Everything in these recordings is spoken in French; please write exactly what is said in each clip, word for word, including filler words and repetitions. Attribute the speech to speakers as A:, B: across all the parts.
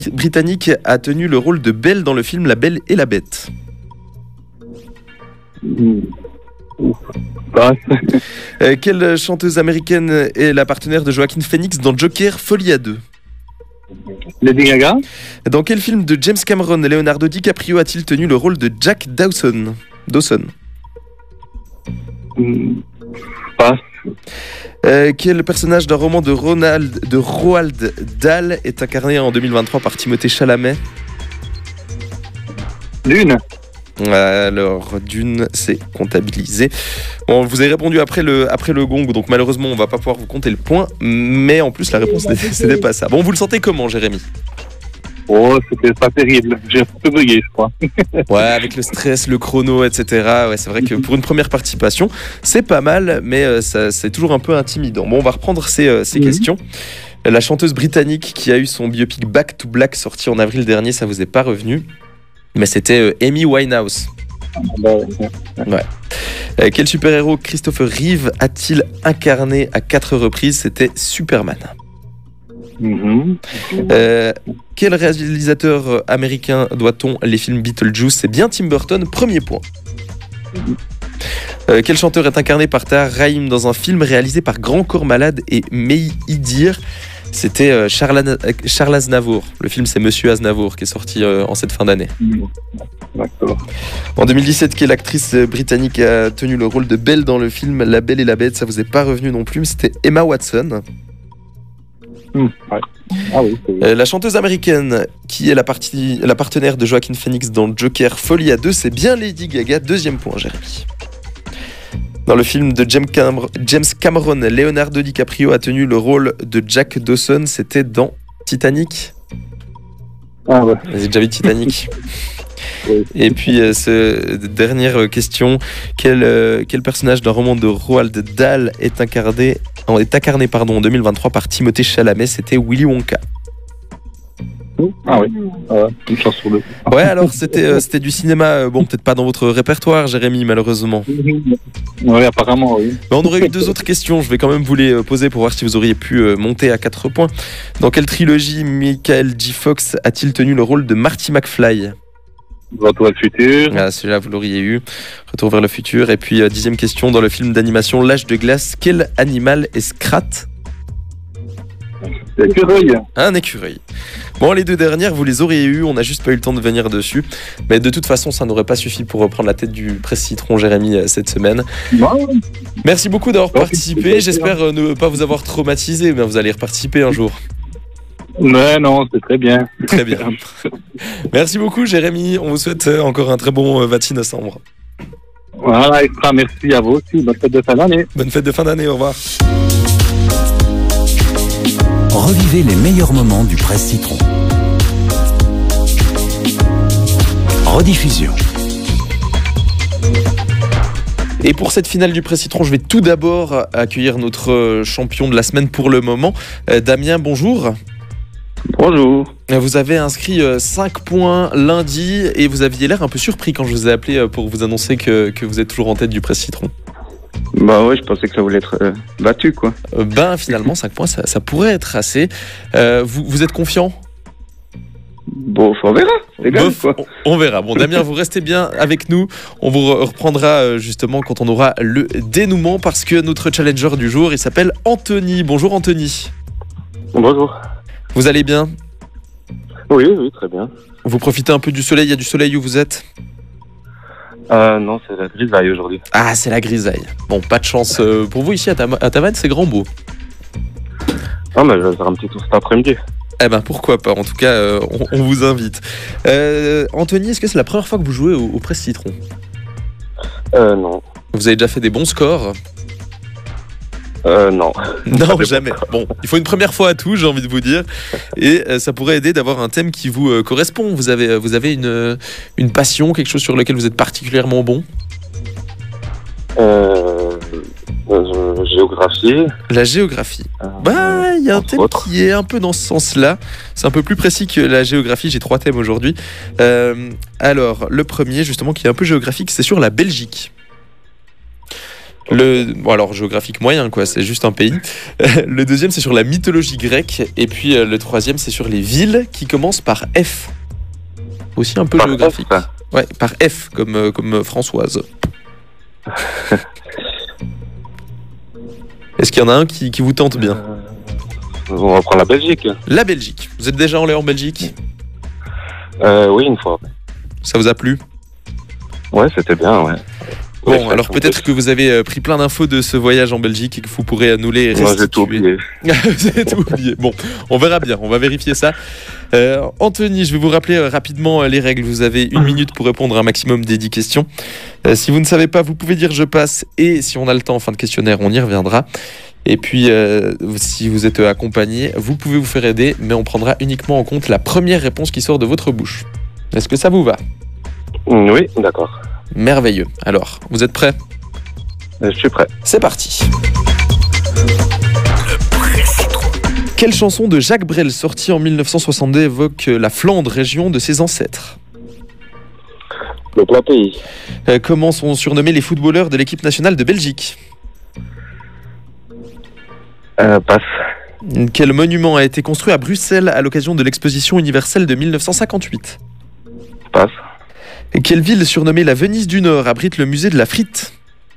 A: britannique a tenu le rôle de Belle dans le film La Belle et la Bête?
B: Mmh. Ouf. Passe.
A: Euh, quelle chanteuse américaine est la partenaire de Joaquin Phoenix dans Joker Folie à deux?
B: Lady Gaga.
A: Dans quel film de James Cameron Leonardo DiCaprio a-t-il tenu le rôle de Jack Dawson? Dawson.
B: Mmh. Passe.
A: Euh, quel personnage d'un roman de, Ronald, de Roald Dahl est incarné en deux mille vingt-trois par Timothée Chalamet?
B: Dune.
A: Alors, Dune, c'est comptabilisé. Bon, vous avez répondu après le, après le gong, donc malheureusement, on va pas pouvoir vous compter le point. Mais en plus, la réponse, c'était pas ça. Bon, vous le sentez comment, Jérémy?
B: Oh, c'était pas terrible. J'ai un peu bugué, je crois.
A: Ouais, avec le stress, le chrono, et cetera. Ouais, c'est vrai que pour une première participation, c'est pas mal, mais euh, ça, c'est toujours un peu intimidant. Bon, on va reprendre ces, euh, ces mmh. questions. La chanteuse britannique qui a eu son biopic Back to Black sorti en avril dernier, ça vous est pas revenu? Mais c'était euh, Amy Winehouse. Ouais. Euh, quel super-héros Christopher Reeve a-t-il incarné à quatre reprises? C'était Superman.
B: Mmh.
A: Euh, quel réalisateur américain doit-on les films Beetlejuice? C'est bien Tim Burton, premier point. Euh, quel chanteur est incarné par Tahar Rahim dans un film réalisé par Grand Corps Malade et Meï Idir? C'était euh, Charles, Charles Aznavour. Le film, c'est Monsieur Aznavour qui est sorti euh, en cette fin d'année.
B: D'accord.
A: En deux mille dix-sept, quelle actrice britannique a tenu le rôle de Belle dans le film La Belle et la Bête? Ça vous est pas revenu non plus, mais c'était Emma Watson.
B: Mmh, ouais. Ah oui, c'est...
A: Euh, la chanteuse américaine qui est la, partie, la partenaire de Joaquin Phoenix dans Joker Folie à deux, c'est bien Lady Gaga. Deuxième point, Jérémy. Dans le film de James Cameron, James Cameron, Leonardo DiCaprio a tenu le rôle de Jack Dawson. C'était dans Titanic.
B: Ah ouais.
A: Vous avez déjà vu Titanic?
B: Oui.
A: Et puis, euh, ce, dernière question. Quel, euh, quel personnage d'un roman de Roald Dahl est incarné, est incarné pardon, en deux mille vingt-trois par Timothée Chalamet? C'était Willy Wonka.
B: Ah oui, ah, une chance sur deux.
A: Ouais, alors c'était, euh, c'était du cinéma, euh, bon, peut-être pas dans votre répertoire, Jérémy, malheureusement.
B: Oui, apparemment, oui.
A: Mais on aurait eu deux autres questions, je vais quand même vous les poser pour voir si vous auriez pu euh, monter à quatre points. Dans quelle trilogie Michael J. Fox a-t-il tenu le rôle de Marty McFly?
B: Retour vers le futur.
A: Ah, celui-là, vous l'auriez eu. Retour vers le futur. Et puis, euh, dixième question, dans le film d'animation L'Âge de glace, quel animal est Scrat?
B: L'écureuil.
A: Un écureuil. Bon, les deux dernières, vous les auriez eues, on n'a juste pas eu le temps de venir dessus. Mais de toute façon, ça n'aurait pas suffi pour reprendre la tête du Presse Citron, Jérémy, cette semaine.
B: Bon.
A: Merci beaucoup d'avoir participé. J'espère ne pas vous avoir traumatisé, mais vous allez reparticiper un jour.
B: Ouais, non, c'est très bien.
A: Très bien. Merci beaucoup, Jérémy. On vous souhaite encore un très bon vingt-six décembre.
B: Voilà, extra merci à vous aussi. Bonne fête de fin d'année.
A: Bonne fête de fin d'année, au revoir.
C: Revivez les meilleurs moments du Presse Citron. Rediffusion.
A: Et pour cette finale du Presse Citron, je vais tout d'abord accueillir notre champion de la semaine pour le moment. Euh, Damien, bonjour.
B: Bonjour.
A: Vous avez inscrit cinq points lundi et vous aviez l'air un peu surpris quand je vous ai appelé pour vous annoncer que, que vous êtes toujours en tête du Presse Citron.
D: Bah ouais, je pensais que ça voulait être euh, battu, quoi.
A: Euh, ben finalement, cinq points, ça, ça pourrait être assez. Euh, vous, vous êtes confiant?
D: Bon, on verra. Les gars,
A: Bof,
D: quoi.
A: On, on verra. Bon, Damien, vous restez bien avec nous. On vous reprendra justement quand on aura le dénouement parce que notre challenger du jour, il s'appelle Anthony. Bonjour Anthony.
D: Bonjour.
A: Vous allez bien?
D: Oui, oui, très bien.
A: Vous profitez un peu du soleil? Il y a du soleil où vous êtes?
D: Euh, non, c'est la grisaille aujourd'hui.
A: Ah, c'est la grisaille. Bon, pas de chance pour vous ici à, Tam- à Tavannes, c'est grand beau.
D: Ah, mais je vais faire un petit tour cet après-midi.
A: Eh ben, pourquoi pas. En tout cas, euh, on, on vous invite. Euh, Anthony, est-ce que c'est la première fois que vous jouez au, au Presse Citron?
D: Euh, non.
A: Vous avez déjà fait des bons scores?
D: Euh, non.
A: Non, jamais. Bon, il faut une première fois à tout, j'ai envie de vous dire. Et euh, ça pourrait aider d'avoir un thème qui vous euh, correspond. Vous avez, vous avez une, une passion, quelque chose sur lequel vous êtes particulièrement bon?
D: Euh, euh, géographie.
A: La géographie.
D: Euh,
A: Bah, il y a un thème
D: autres.
A: qui est un peu dans ce sens-là. C'est un peu plus précis que la géographie. J'ai trois thèmes aujourd'hui. Euh, alors, le premier, justement, qui est un peu géographique, c'est sur la Belgique. Le, bon alors géographique moyen quoi, c'est juste un pays. Le deuxième c'est sur la mythologie grecque et puis euh, le troisième c'est sur les villes qui commencent par F. Aussi un peu
B: Par
A: géographique.
B: F.
A: Ouais, par F comme euh, comme euh, Françoise. Est-ce qu'il y en a un qui, qui vous tente bien?
B: Euh, On va prendre la Belgique.
A: La Belgique. Vous êtes déjà allé en Belgique?
B: Euh, oui, une fois.
A: Ça vous a plu?
B: Ouais, c'était bien, ouais.
A: Bon,
B: Ouais,
A: alors
B: ça,
A: peut-être
B: ça,
A: que vous avez euh, pris plein d'infos de ce voyage en Belgique et que vous pourrez euh, nous les restituer.
B: Moi, j'ai tout oublié.
A: Vous avez tout oublié. Bon, on verra bien, on va vérifier ça. Euh, Anthony, je vais vous rappeler euh, rapidement euh, les règles. Vous avez une minute pour répondre à un maximum des dix questions. Euh, si vous ne savez pas, vous pouvez dire je passe et si on a le temps en fin de questionnaire, on y reviendra. Et puis, euh, si vous êtes accompagné, vous pouvez vous faire aider, mais on prendra uniquement en compte la première réponse qui sort de votre bouche. Est-ce que ça vous va?
B: Oui, d'accord.
A: Merveilleux. Alors, vous êtes prêts?
B: Je suis prêt.
A: C'est parti. Quelle chanson de Jacques Brel sortie en mille neuf cent soixante-deux évoque la Flandre, région de ses ancêtres?
B: Le plat pays.
A: Euh, comment sont surnommés les footballeurs de l'équipe nationale de Belgique?
B: Euh, passe.
A: Quel monument a été construit à Bruxelles à l'occasion de l'exposition universelle de mille neuf cent cinquante-huit?
B: Passe.
A: Et quelle ville surnommée la Venise du Nord abrite le musée de la frite?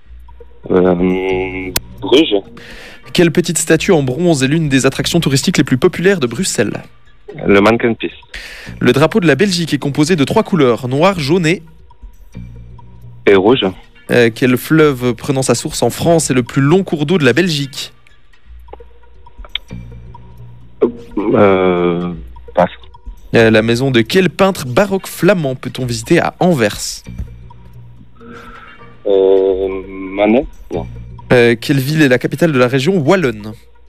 B: Euh, Bruges.
A: Quelle petite statue en bronze est l'une des attractions touristiques les plus populaires de Bruxelles?
B: Le Mannequin Peace.
A: Le drapeau de la Belgique est composé de trois couleurs, noir, jaune et...
B: Et rouge.
A: Euh, quel fleuve prenant sa source en France est le plus long cours d'eau de la Belgique?
B: Euh, passe.
A: Euh, la maison de quel peintre baroque flamand peut-on visiter à Anvers?
B: Euh, Manet. Non.
A: Euh, quelle ville est la capitale de la région wallonne?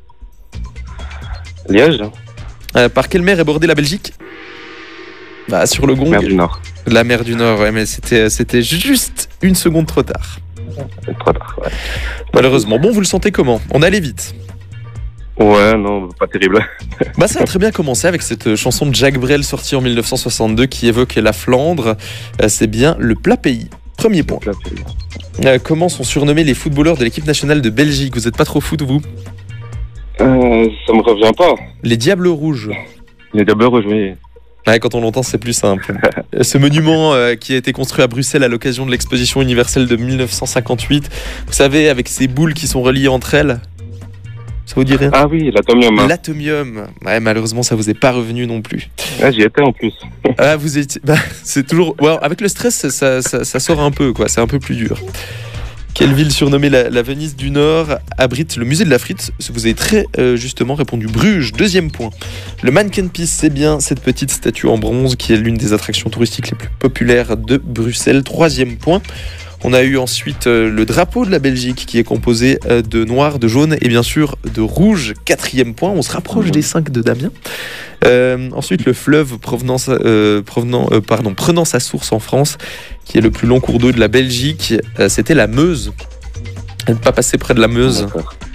B: Liège.
A: Euh, par quelle mer est bordée la Belgique? Bah, sur le Gong.
B: Mer du Nord.
A: La mer du Nord, ouais, mais c'était, c'était juste une seconde trop tard.
B: Trop tard, ouais.
A: Malheureusement. Bon, vous le sentez comment? On allait vite.
B: Ouais, non, pas terrible.
A: Bah, ça a très bien commencé avec cette chanson de Jacques Brel sortie en mille neuf cent soixante-deux qui évoque la Flandre. Euh, c'est bien le plat pays. Premier point.
B: Plat pays.
A: Euh, comment sont surnommés les footballeurs de l'équipe nationale de Belgique? Vous n'êtes pas trop foot, vous?
B: Euh, ça me revient pas.
A: Les Diables Rouges.
B: Les Diables Rouges, oui.
A: Ouais, quand on l'entend, c'est plus simple. Ce monument euh, qui a été construit à Bruxelles à l'occasion de l'exposition universelle de mille neuf cent cinquante-huit, vous savez, avec ces boules qui sont reliées entre elles. Ça vous dit rien?
B: Ah oui, l'atomium.
A: L'atomium. Ouais, malheureusement, ça vous est pas revenu non plus.
B: Ouais, j'y étais en plus.
A: Ah, vous étiez. Bah, c'est toujours. Ouais, avec le stress, ça, ça, ça, ça sort un peu, quoi. C'est un peu plus dur. Quelle ville surnommée la, la Venise du Nord abrite le musée de la frite? Vous avez très euh, justement répondu Bruges. Deuxième point. Le Mannequin Peace, c'est bien cette petite statue en bronze qui est l'une des attractions touristiques les plus populaires de Bruxelles. Troisième point. On a eu ensuite euh, le drapeau de la Belgique qui est composé euh, de noir, de jaune et bien sûr de rouge. Quatrième point. On se rapproche des cinq de Damien. Euh, ensuite, le fleuve provenant, euh, provenant, euh, pardon, prenant sa source en France, qui est le plus long cours d'eau de la Belgique, euh, c'était la Meuse. Ne pas passer près de la Meuse.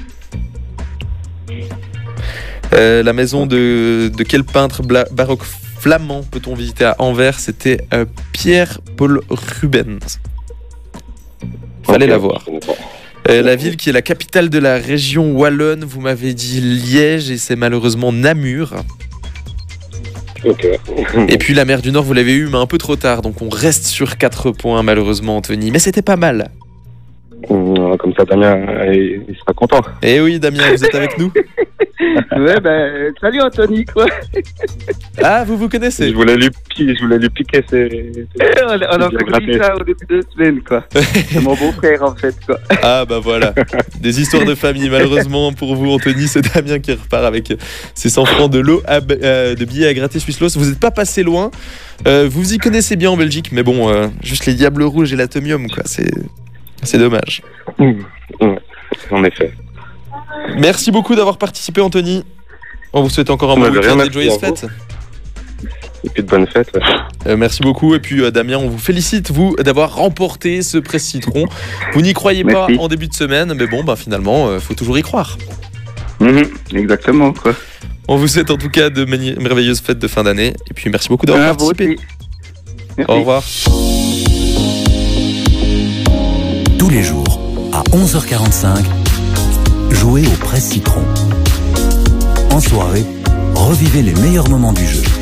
A: Euh, la maison de, de quel peintre bla- baroque flamand peut-on visiter à Anvers? C'était euh, Pierre-Paul Rubens. Fallait
B: Ok,
A: la voir.
B: je connais pas.
A: Euh, la ville qui est la capitale de la région wallonne, vous m'avez dit Liège et c'est malheureusement Namur.
B: Ok.
A: Et puis la mer du Nord, vous l'avez eu, mais un peu trop tard. Donc on reste sur quatre points, malheureusement, Anthony. Mais c'était pas mal.
B: Comme ça, Damien, il il sera content.
A: Eh oui, Damien, vous êtes avec nous?
E: Ouais, ben, salut Anthony, quoi.
A: Ah, vous vous connaissez?
B: Je voulais lui, pi- je voulais lui piquer ses...
E: on a, on a
B: bien
E: fait
B: gratté.
E: ça au début de la semaine, quoi. C'est mon beau-frère, en fait, quoi.
A: Ah bah voilà, des histoires de famille. Malheureusement pour vous, Anthony, c'est Damien qui repart avec ses cent francs de lot à, euh, de billets à gratter Suisse Loss. Vous n'êtes pas passé loin. Euh, vous y connaissez bien en Belgique, mais bon, euh, juste les Diables Rouges et l'Atomium, quoi. C'est, c'est dommage.
B: Mmh. Mmh. En effet.
A: Merci beaucoup d'avoir participé, Anthony. On vous souhaite encore un bon
B: Ouais, de rien,
A: week-end et de
B: merci
A: joyeuses
B: à vous.
A: fêtes.
B: Et puis de bonnes fêtes. Ouais.
A: Euh, merci beaucoup. Et puis euh, Damien, on vous félicite, vous, d'avoir remporté ce presse citron. Vous n'y croyez pas
B: Merci.
A: en début de semaine, mais bon, bah, finalement, euh, faut toujours y croire.
B: Mmh. Exactement, quoi.
A: On vous souhaite en tout cas de mani- merveilleuses fêtes de fin d'année. Et puis merci beaucoup d'avoir
E: Ah, vous
A: participé.
E: aussi. Merci.
A: Au revoir.
C: Tous les jours, à À onze heures quarante-cinq, jouez au Presse Citron. En soirée, revivez les meilleurs moments du jeu.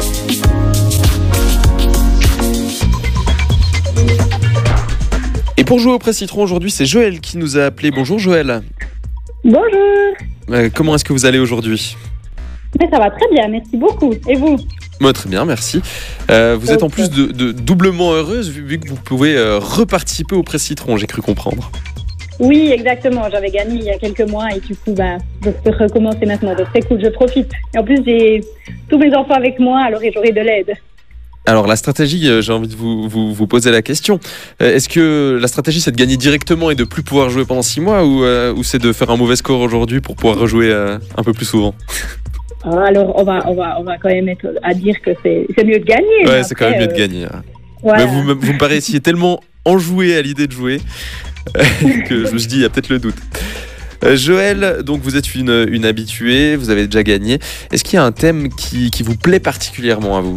A: Et pour jouer au Presse Citron aujourd'hui, c'est Joël qui nous a appelé. Bonjour Joël.
F: Bonjour.
A: Euh, comment est-ce que vous allez aujourd'hui ?
F: Mais ça va très bien, merci beaucoup. Et vous ?
A: Moi, très bien, merci. Euh, vous êtes en plus de, de doublement heureuse vu, vu que vous pouvez euh, reparticiper au Presse Citron, j'ai cru comprendre.
F: Oui, exactement. J'avais gagné il y a quelques mois et du coup, bah, je peux recommencer maintenant. Donc c'est cool, je profite. Et en plus, j'ai tous mes enfants avec moi, alors j'aurai de l'aide.
A: Alors la stratégie, euh, j'ai envie de vous, vous, vous poser la question. Euh, est-ce que la stratégie, c'est de gagner directement et de plus pouvoir jouer pendant six mois ou, euh, ou c'est de faire un mauvais score aujourd'hui pour pouvoir rejouer euh, un peu plus souvent ?
F: Alors on va, on va, on va quand même être à dire que c'est, c'est mieux de gagner.
A: Ouais, c'est quand même mieux de gagner. Hein.
F: Voilà.
A: Mais vous, vous me paraissiez tellement enjoué à l'idée de jouer que je me suis dit, il y a peut-être le doute. Euh, Joël, donc vous êtes une, une habituée, vous avez déjà gagné. Est-ce qu'il y a un thème qui, qui vous plaît particulièrement à vous ?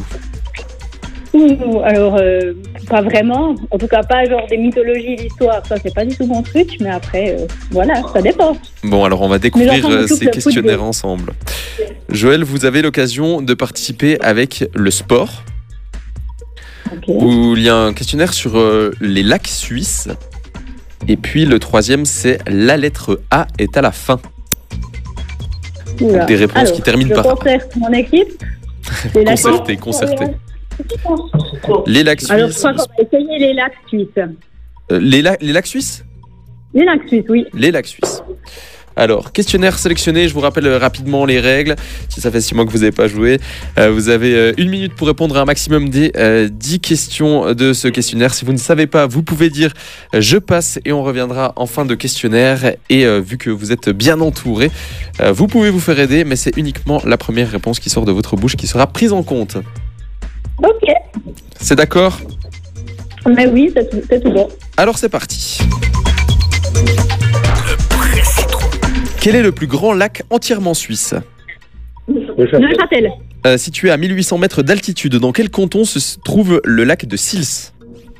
F: Ouh, alors, euh, pas vraiment. En tout cas, pas genre des mythologies, l'histoire. Ça, c'est pas du tout mon truc. Mais après, euh, voilà, ça dépend.
A: Bon, alors on va découvrir
F: euh,
A: ces questionnaires football ensemble. Joël, vous avez l'occasion de participer avec le sport.
F: Okay.
A: Où il y a un questionnaire sur euh, les lacs suisses. Et puis le troisième, c'est la lettre A est à la fin.
F: Oula.
A: Des réponses
F: alors,
A: qui terminent
F: je
A: par...
F: Je concerte mon équipe.
A: Concerté, concerté. Les lacs suisses.
F: Alors, je crois qu'on va essayer les lacs suisses.
A: Euh, les, la- les lacs suisses ?
F: Les lacs suisses, oui.
A: Les lacs suisses. Alors, questionnaire sélectionné, je vous rappelle rapidement les règles. Si ça fait six mois que vous n'avez pas joué, euh, vous avez euh, une minute pour répondre à un maximum des euh, dix questions de ce questionnaire. Si vous ne savez pas, vous pouvez dire euh, « je passe » et on reviendra en fin de questionnaire. Et euh, vu que vous êtes bien entouré, euh, vous pouvez vous faire aider, mais c'est uniquement la première réponse qui sort de votre bouche qui sera prise en compte.
F: Ok.
A: C'est d'accord ?
F: Mais oui, c'est tout, c'est tout bon.
A: Alors c'est parti. Quel est le plus grand lac entièrement suisse ?
F: Neuchâtel.
A: Euh, situé à mille huit cents mètres d'altitude, dans quel canton se trouve le lac de Sils ?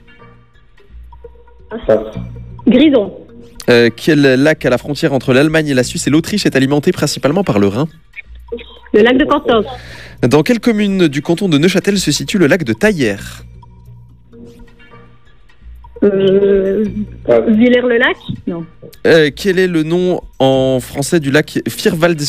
F: Grison.
A: Euh, quel lac à la frontière entre l'Allemagne et la Suisse et l'Autriche est alimenté principalement par le Rhin ?
F: Le lac de Constance.
A: Dans quelle commune du canton de Neuchâtel se situe le lac de Taillère ?
F: Euh, Villers-le-Lac ? Non.
A: Euh, quel est le nom en français du lac Vierwaldstättersee ?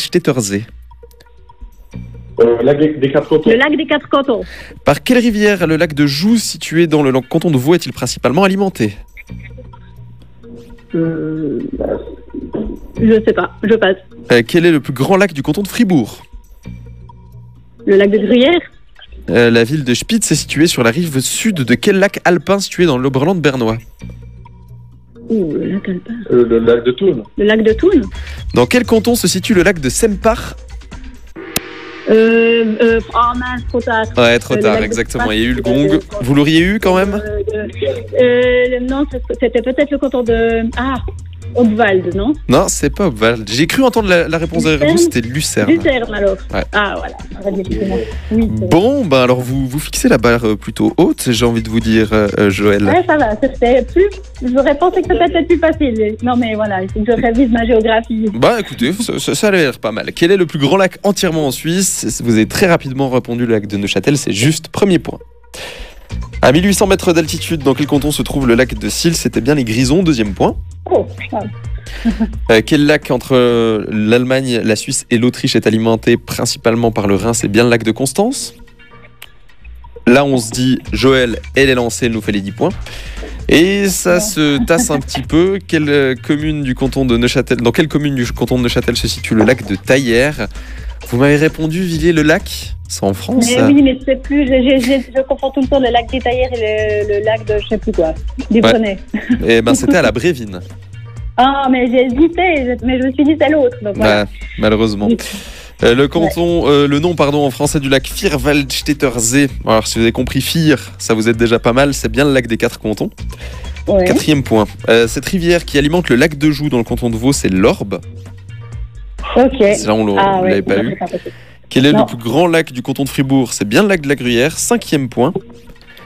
B: Euh, lac des, des quatre cantons.
F: Le lac des quatre cantons.
A: Par quelle rivière le lac de Joux, situé dans le canton de Vaud, est-il principalement alimenté ?
F: Euh, je sais pas, je passe.
A: Euh, quel est le plus grand lac du canton de Fribourg ?
F: Le lac de Gruyère ?
A: Euh, la ville de Spitz est située sur la rive sud de quel lac alpin situé dans l'Oberland bernois ?
F: Ouh, le lac alpin.
B: Euh, le lac de Thun.
F: Le lac de Thun ?
A: Dans quel canton se situe le lac de Sempach ?
F: Euh, euh, oh mince, trop tard.
A: Ouais, trop
F: Euh, le
A: tard,
F: lac de
A: exactement.
F: Sempach,
A: Il y a eu le
F: euh,
A: gong. Vous l'auriez eu quand même ?
F: Euh, euh, non, c'était peut-être le canton de... Ah, Obwald, non ?
A: Non, c'est pas Obwald. J'ai cru entendre la, la réponse derrière vous, c'était Lucerne.
F: Lucerne, alors.
A: Ouais.
F: Ah, voilà. Effectivement. Oui, c'est vrai.
A: Bon, ben alors vous, vous fixez la barre euh, plutôt haute, j'ai envie de vous dire, euh, Joël.
F: Ouais, ça va. C'était plus... J'aurais pensé que c'était peut-être plus facile. Non, mais voilà, il faut que je révise ma géographie.
A: Bah écoutez, ça, ça, ça a l'air pas mal. Quel est le plus grand lac entièrement en Suisse ? Vous avez très rapidement répondu le lac de Neuchâtel, c'est juste, premier point. À mille huit cents mètres d'altitude, dans quel canton se trouve le lac de Sils ? C'était bien les Grisons, deuxième point.
F: Oh, wow.
A: Euh, quel lac entre euh, l'Allemagne, la Suisse et l'Autriche est alimenté principalement par le Rhin ? C'est bien le lac de Constance. Là, on se dit, Joël, elle est lancée, elle nous fait les dix points. Et ça se tasse un petit peu. Quelle euh, commune du canton de Neuchâtel, dans quelle commune du canton de Neuchâtel se situe le lac de Taillère ? Vous m'avez répondu Villers-le-Lac ? C'est en France,
F: Mais
A: ça.
F: oui, mais je sais plus. Je, je, je, je confonds tout le temps le lac des Taillères et le, le lac de je sais plus quoi. Des
A: Ouais.
F: Brenets.
A: Eh ben, c'était à la Brévine.
F: Ah, mais j'ai hésité, mais je me suis dit c'est l'autre. Donc voilà.
A: Bah, malheureusement.
F: Oui.
A: Euh, le canton, euh, le nom pardon en français du lac Vierwaldstättersee. Alors si vous avez compris Vier, ça vous aide déjà pas mal. C'est bien le lac des quatre cantons.
F: Ouais.
A: Quatrième point. Euh, cette rivière qui alimente le lac de Joux dans le canton de Vaud, c'est l'Orbe.
F: Ok.
A: Là on ne
F: Ah, ouais,
A: l'avait pas
F: non,
A: eu.
F: c'est pas possible.
A: Quel est
F: Non.
A: le plus grand lac du canton de Fribourg ? C'est bien le lac de la Gruyère. Cinquième point.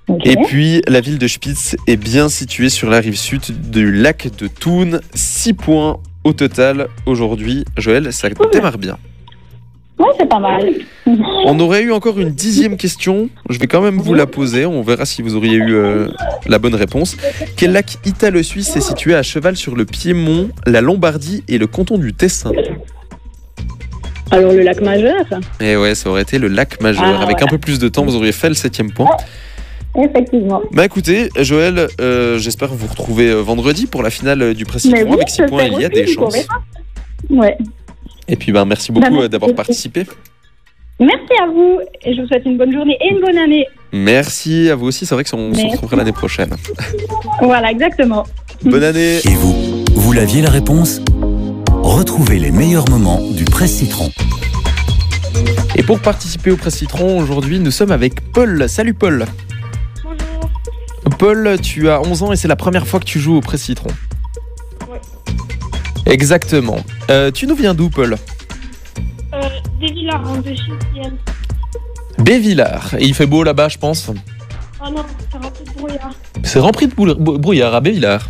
F: Ok.
A: Et puis, la ville de Spitz est bien située sur la rive sud du lac de Thun. six points au total aujourd'hui. Joël, ça démarre bien.
F: Ouais, c'est pas mal.
A: On aurait eu encore une dixième question. Je vais quand même vous la poser. On verra si vous auriez eu euh, la bonne réponse. Quel lac italo-suisse est situé à cheval sur le Piémont, la Lombardie et le canton du Tessin?
F: Alors, le lac majeur,
A: Et ouais, ça aurait été le lac majeur.
F: Ah,
A: Avec
F: voilà.
A: un peu plus de temps, vous auriez fait le septième point.
F: effectivement.
A: Bah écoutez, Joël, euh, j'espère vous retrouver euh, vendredi pour la finale du Presse
F: Mais
A: Citron.
F: oui,
A: Avec six points, il y a des
F: aussi, on
A: chances.
F: verra. Ouais.
A: Et puis bah, merci beaucoup
F: Bah, merci
A: euh, d'avoir
F: beaucoup.
A: participé.
F: Merci à vous et je vous souhaite une bonne journée et une bonne année.
A: Merci à vous aussi. C'est vrai qu'on se
F: Merci.
A: retrouvera l'année prochaine.
F: Voilà, exactement.
A: Bonne année.
C: Et vous, vous l'aviez la réponse? Retrouvez les meilleurs moments du Presse Citron.
A: Et pour participer au Presse Citron, aujourd'hui, nous sommes avec Paul. Salut Paul.
G: Bonjour.
A: Paul, tu as onze ans et c'est la première fois que tu joues au Presse Citron.
G: Ouais.
A: Exactement. Euh, tu nous viens d'où, Paul?
G: Euh, des villards en deux sixième.
A: Bévillard. Et il fait beau là-bas, je pense.
G: Oh non, c'est rempli de brouillard.
A: C'est rempli de boule- bou- brouillard à Bévillard.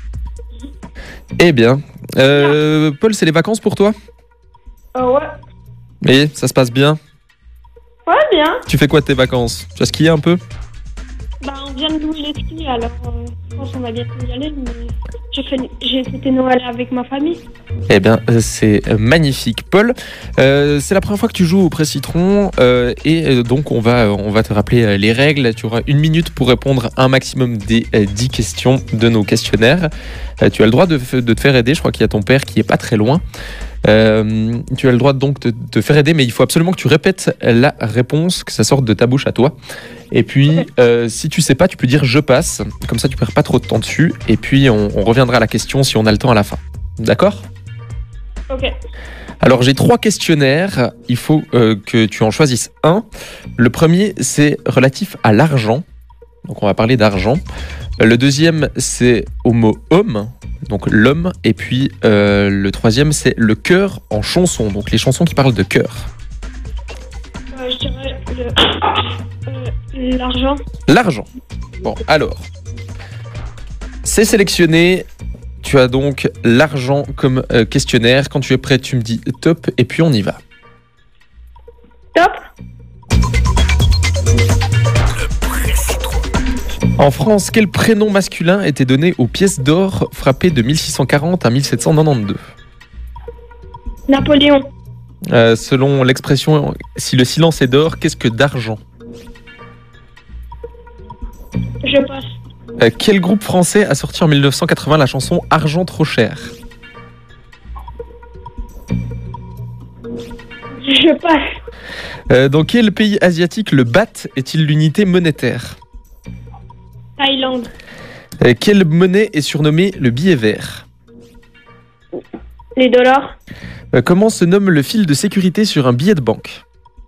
A: Eh bien, euh, Paul, c'est les vacances pour toi?
G: Euh, ouais.
A: Et ça se passe bien?
G: Ouais, bien.
A: Tu fais quoi de tes vacances? Tu as skié un peu?
G: Bah, on vient de louer les skis, alors euh, je pense qu'on va bientôt y aller, mais j'ai fait, j'ai fêté Noël avec ma famille.
A: Eh bien, euh, c'est euh, magnifique. Paul, euh, c'est la première fois que tu joues au Presse Citron euh, et euh, donc on va, on va te rappeler euh, les règles. Tu auras une minute pour répondre à un maximum des euh, dix questions de nos questionnaires. Euh, tu as le droit de, f- de te faire aider. Je crois qu'il y a ton père qui est pas très loin. Euh, tu as le droit donc de te faire aider, mais il faut absolument que tu répètes la réponse, que ça sorte de ta bouche à toi. Et puis, euh, si tu sais pas, tu peux dire je passe. Comme ça, tu perds pas trop de temps dessus. Et puis, on, on reviendra à la question si on a le temps à la fin. D'accord ?
G: Ok.
A: Alors, j'ai trois questionnaires. Il faut euh, que tu en choisisses un. Le premier, c'est relatif à l'argent. Donc, on va parler d'argent. Le deuxième, c'est au mot homme, donc l'homme. Et puis, euh, le troisième, c'est le cœur en chanson. Donc, les chansons qui parlent de cœur.
G: Euh, je dirais le, euh, l'argent.
A: L'argent. Bon, alors, c'est sélectionné. Tu as donc l'argent comme euh, questionnaire. Quand tu es prêt, tu me dis top et puis on y va.
G: Top.
A: En France, quel prénom masculin était donné aux pièces d'or frappées de mille six cent quarante à mille sept cent quatre-vingt-douze?
G: Napoléon.
A: Euh, selon l'expression « si le silence est d'or, qu'est-ce que d'argent »
G: Je passe.
A: Euh, Quel groupe français a sorti en mille neuf cent quatre-vingts la chanson « Argent trop cher »
G: Je passe.
A: Euh, Dans quel pays asiatique le baht est-il l'unité monétaire?
G: Thaïlande.
A: Euh, Quelle monnaie est surnommée le billet vert?
G: Les dollars.
A: Euh, Comment se nomme le fil de sécurité sur un billet de banque?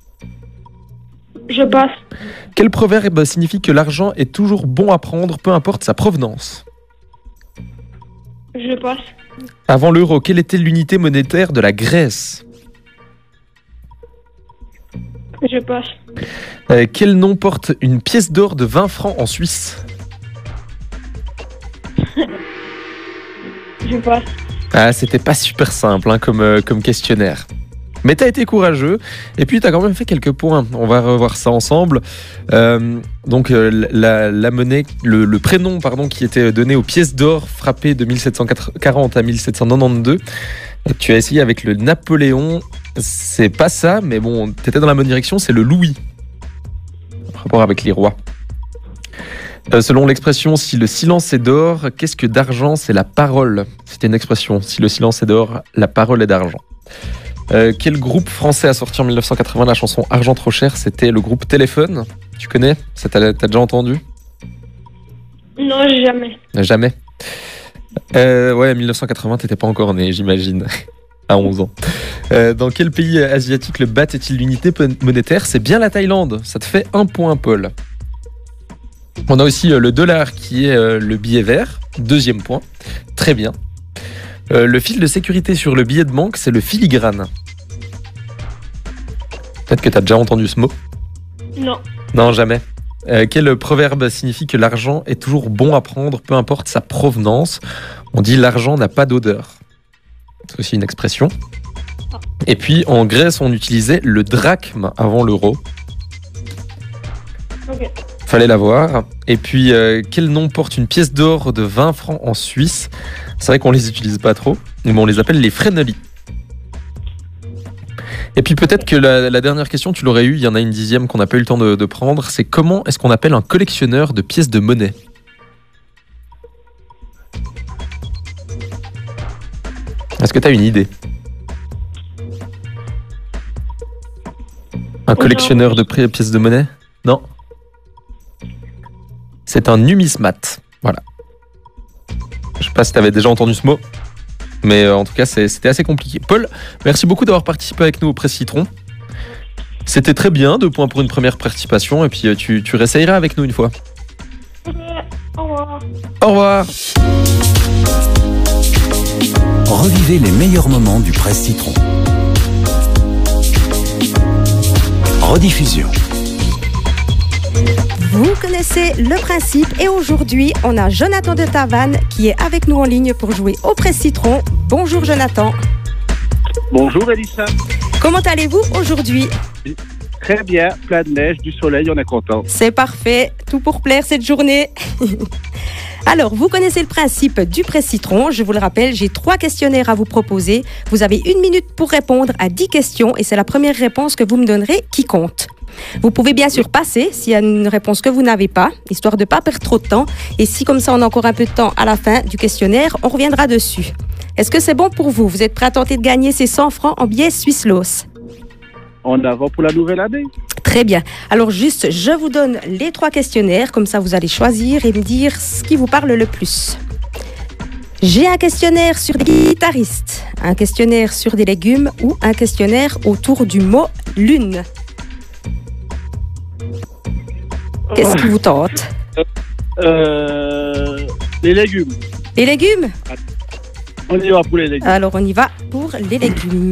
G: Je passe.
A: Quel proverbe signifie que l'argent est toujours bon à prendre, peu importe sa provenance?
G: Je passe.
A: Avant l'euro, quelle était l'unité monétaire de la Grèce?
G: Je passe.
A: Euh, Quel nom porte une pièce d'or de vingt francs en Suisse?
G: Je passe.
A: Ah, c'était pas super simple hein, comme, euh, comme questionnaire. Mais t'as été courageux et puis t'as quand même fait quelques points. On va revoir ça ensemble. Euh, donc euh, la, la monnaie, le, le prénom pardon qui était donné aux pièces d'or frappées de mille sept cent quarante à mille sept cent quatre-vingt-douze. Tu as essayé avec le Napoléon. C'est pas ça, mais bon, t'étais dans la bonne direction. C'est le Louis. En rapport avec les rois. Euh, selon l'expression, si le silence est d'or, qu'est-ce que d'argent? C'est la parole. C'était une expression. Si le silence est d'or, la parole est d'argent. Euh, quel groupe français a sorti en mille neuf cent quatre-vingts la chanson Argent trop cher? C'était le groupe Téléphone. Tu connais? Ça T'as t'as déjà entendu?
G: Non, jamais.
A: Jamais. Euh, ouais, mille neuf cent quatre-vingts, t'étais pas encore né, j'imagine. À onze ans. Euh, dans quel pays asiatique le baht est-il l'unité monétaire? C'est bien la Thaïlande. Ça te fait un point, Paul. On a aussi euh, le dollar qui est euh, le billet vert. Deuxième point. Très bien. Euh, le fil de sécurité sur le billet de banque, c'est le filigrane. Peut-être que tu as déjà entendu ce mot.
G: Non.
A: Non, jamais. Euh, quel proverbe signifie que l'argent est toujours bon à prendre, peu importe sa provenance? On dit l'argent n'a pas d'odeur. C'est aussi une expression. Et puis en Grèce, on utilisait le drachme avant l'euro.
G: Ok.
A: Fallait l'avoir. Et puis, euh, quel nom porte une pièce d'or de vingt francs en Suisse? C'est vrai qu'on les utilise pas trop, mais on les appelle les frénolis. Et puis peut-être que la, la dernière question, tu l'aurais eu, il y en a une dixième qu'on n'a pas eu le temps de, de prendre, c'est comment est-ce qu'on appelle un collectionneur de pièces de monnaie? Est-ce que tu as une idée? Un collectionneur de pré- pièces de monnaie? Non. C'est un numismate. Voilà. Je sais pas si tu avais déjà entendu ce mot, mais euh, en tout cas, c'est, c'était assez compliqué. Paul, merci beaucoup d'avoir participé avec nous au Presse Citron. C'était très bien, deux points pour une première participation, et puis euh, tu, tu réessayeras avec nous une fois.
G: Ok, au revoir.
A: Au revoir.
C: Revivez les meilleurs moments du Presse Citron. Rediffusion.
H: Vous connaissez le principe et aujourd'hui, on a Jonathan de Tavannes qui est avec nous en ligne pour jouer au Presse Citron. Bonjour Jonathan.
B: Bonjour Elissa.
H: Comment allez-vous aujourd'hui?
B: Très bien, plein de neige, du soleil, on est content.
H: C'est parfait, tout pour plaire cette journée. Alors, vous connaissez le principe du Presse Citron. Je vous le rappelle, j'ai trois questionnaires à vous proposer. Vous avez une minute pour répondre à dix questions et c'est la première réponse que vous me donnerez qui compte. Vous pouvez bien sûr passer s'il y a une réponse que vous n'avez pas, histoire de ne pas perdre trop de temps. Et si comme ça on a encore un peu de temps à la fin du questionnaire, on reviendra dessus. Est-ce que c'est bon pour vous? Vous êtes prêts à tenter de gagner ces cent francs en billets Swisslos?
B: En avant pour la nouvelle année.
H: Très bien. Alors juste, je vous donne les trois questionnaires, comme ça vous allez choisir et me dire ce qui vous parle le plus. J'ai un questionnaire sur des guitaristes, un questionnaire sur des légumes ou un questionnaire autour du mot lune. Qu'est-ce qui vous tente?
B: Euh, les légumes.
H: Les légumes?
B: On y va pour les légumes.
H: Alors on y va pour les légumes.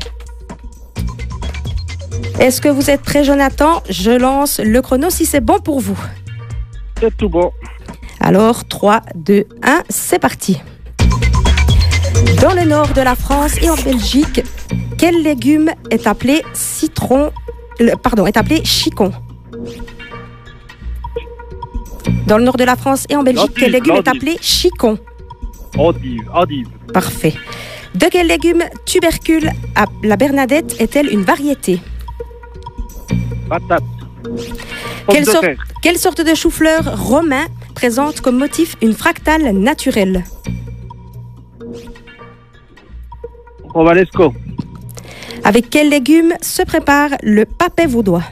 H: Est-ce que vous êtes prêt, Jonathan? Je lance le chrono si c'est bon pour vous.
B: C'est tout bon.
H: Alors, trois, deux, un, c'est parti. Dans le nord de la France et en Belgique, quel légume est appelé citron, le, pardon, est appelé chicon? Dans le nord de la France et en Belgique,
B: L'endive,
H: quel légume est
B: l'endive.
H: appelé chicon?
B: Endive, endive.
H: Parfait. De quel légume tubercule à la Bernadette est-elle une variété?
B: Patate.
H: Quelle,
B: Pomme de
H: sorte,
B: terre.
H: quelle sorte de chou-fleur romain présente comme motif une fractale naturelle?
B: Romanesco.
H: Avec quel légume se prépare le papet vaudois?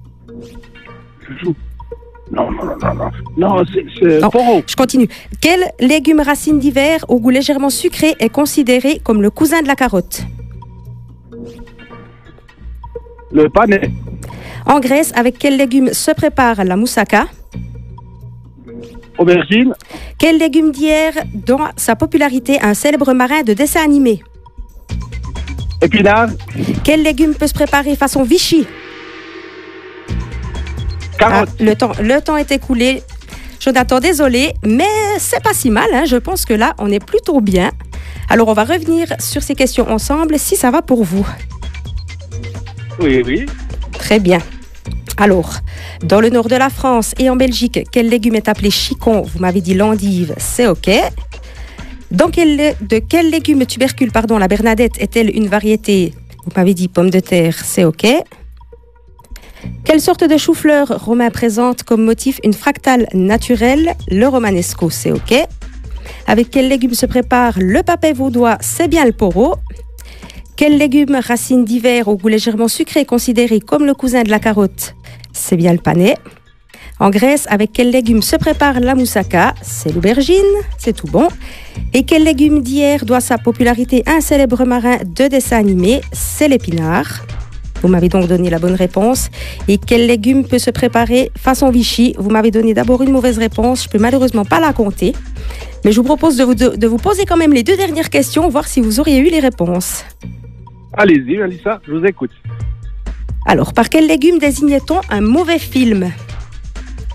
B: Non, non, non, non, non. Non, c'est, c'est
H: Non.
B: poro.
H: Je continue. Quel légume racine d'hiver au goût légèrement sucré est considéré comme le cousin de la carotte?
B: Le panais.
H: En Grèce, avec quel légume se prépare la moussaka?
B: Aubergine.
H: Quel légume d'hier doit sa popularité à un célèbre marin de dessin animé?
B: Épinard.
H: Quel légume peut se préparer façon Vichy?
B: Carotte.
H: Ah, le temps, le temps est écoulé. Jonathan, désolé, mais c'est pas si mal. Hein. Je pense que là, on est plutôt bien. Alors, on va revenir sur ces questions ensemble, si ça va pour vous.
B: Oui, oui.
H: Très bien. Alors, dans le nord de la France et en Belgique, quel légume est appelé chicon? Vous m'avez dit l'endive, c'est OK. Dans quel, de quel légume tubercule pardon, la Bernadette est-elle une variété? Vous m'avez dit pomme de terre, c'est OK. Quelle sorte de chou-fleur romain présente comme motif une fractale naturelle? Le romanesco, c'est OK. Avec quel légume se prépare le papet vaudois? C'est bien le poro. Quel légume racine d'hiver au goût légèrement sucré considéré comme le cousin de la carotte? C'est bien le panais. En Grèce, avec quel légume se prépare la moussaka? C'est l'aubergine, c'est tout bon. Et quel légume d'hier doit sa popularité à un célèbre marin de dessin animé? C'est l'épinard. Vous m'avez donc donné la bonne réponse. Et quel légume peut se préparer façon Vichy? Vous m'avez donné d'abord une mauvaise réponse. Je ne peux malheureusement pas la compter. Mais je vous propose de vous, de, de vous poser quand même les deux dernières questions, voir si vous auriez eu les réponses.
B: Allez-y, Alissa, je vous écoute.
H: Alors, par quel légume désignait-on un mauvais film?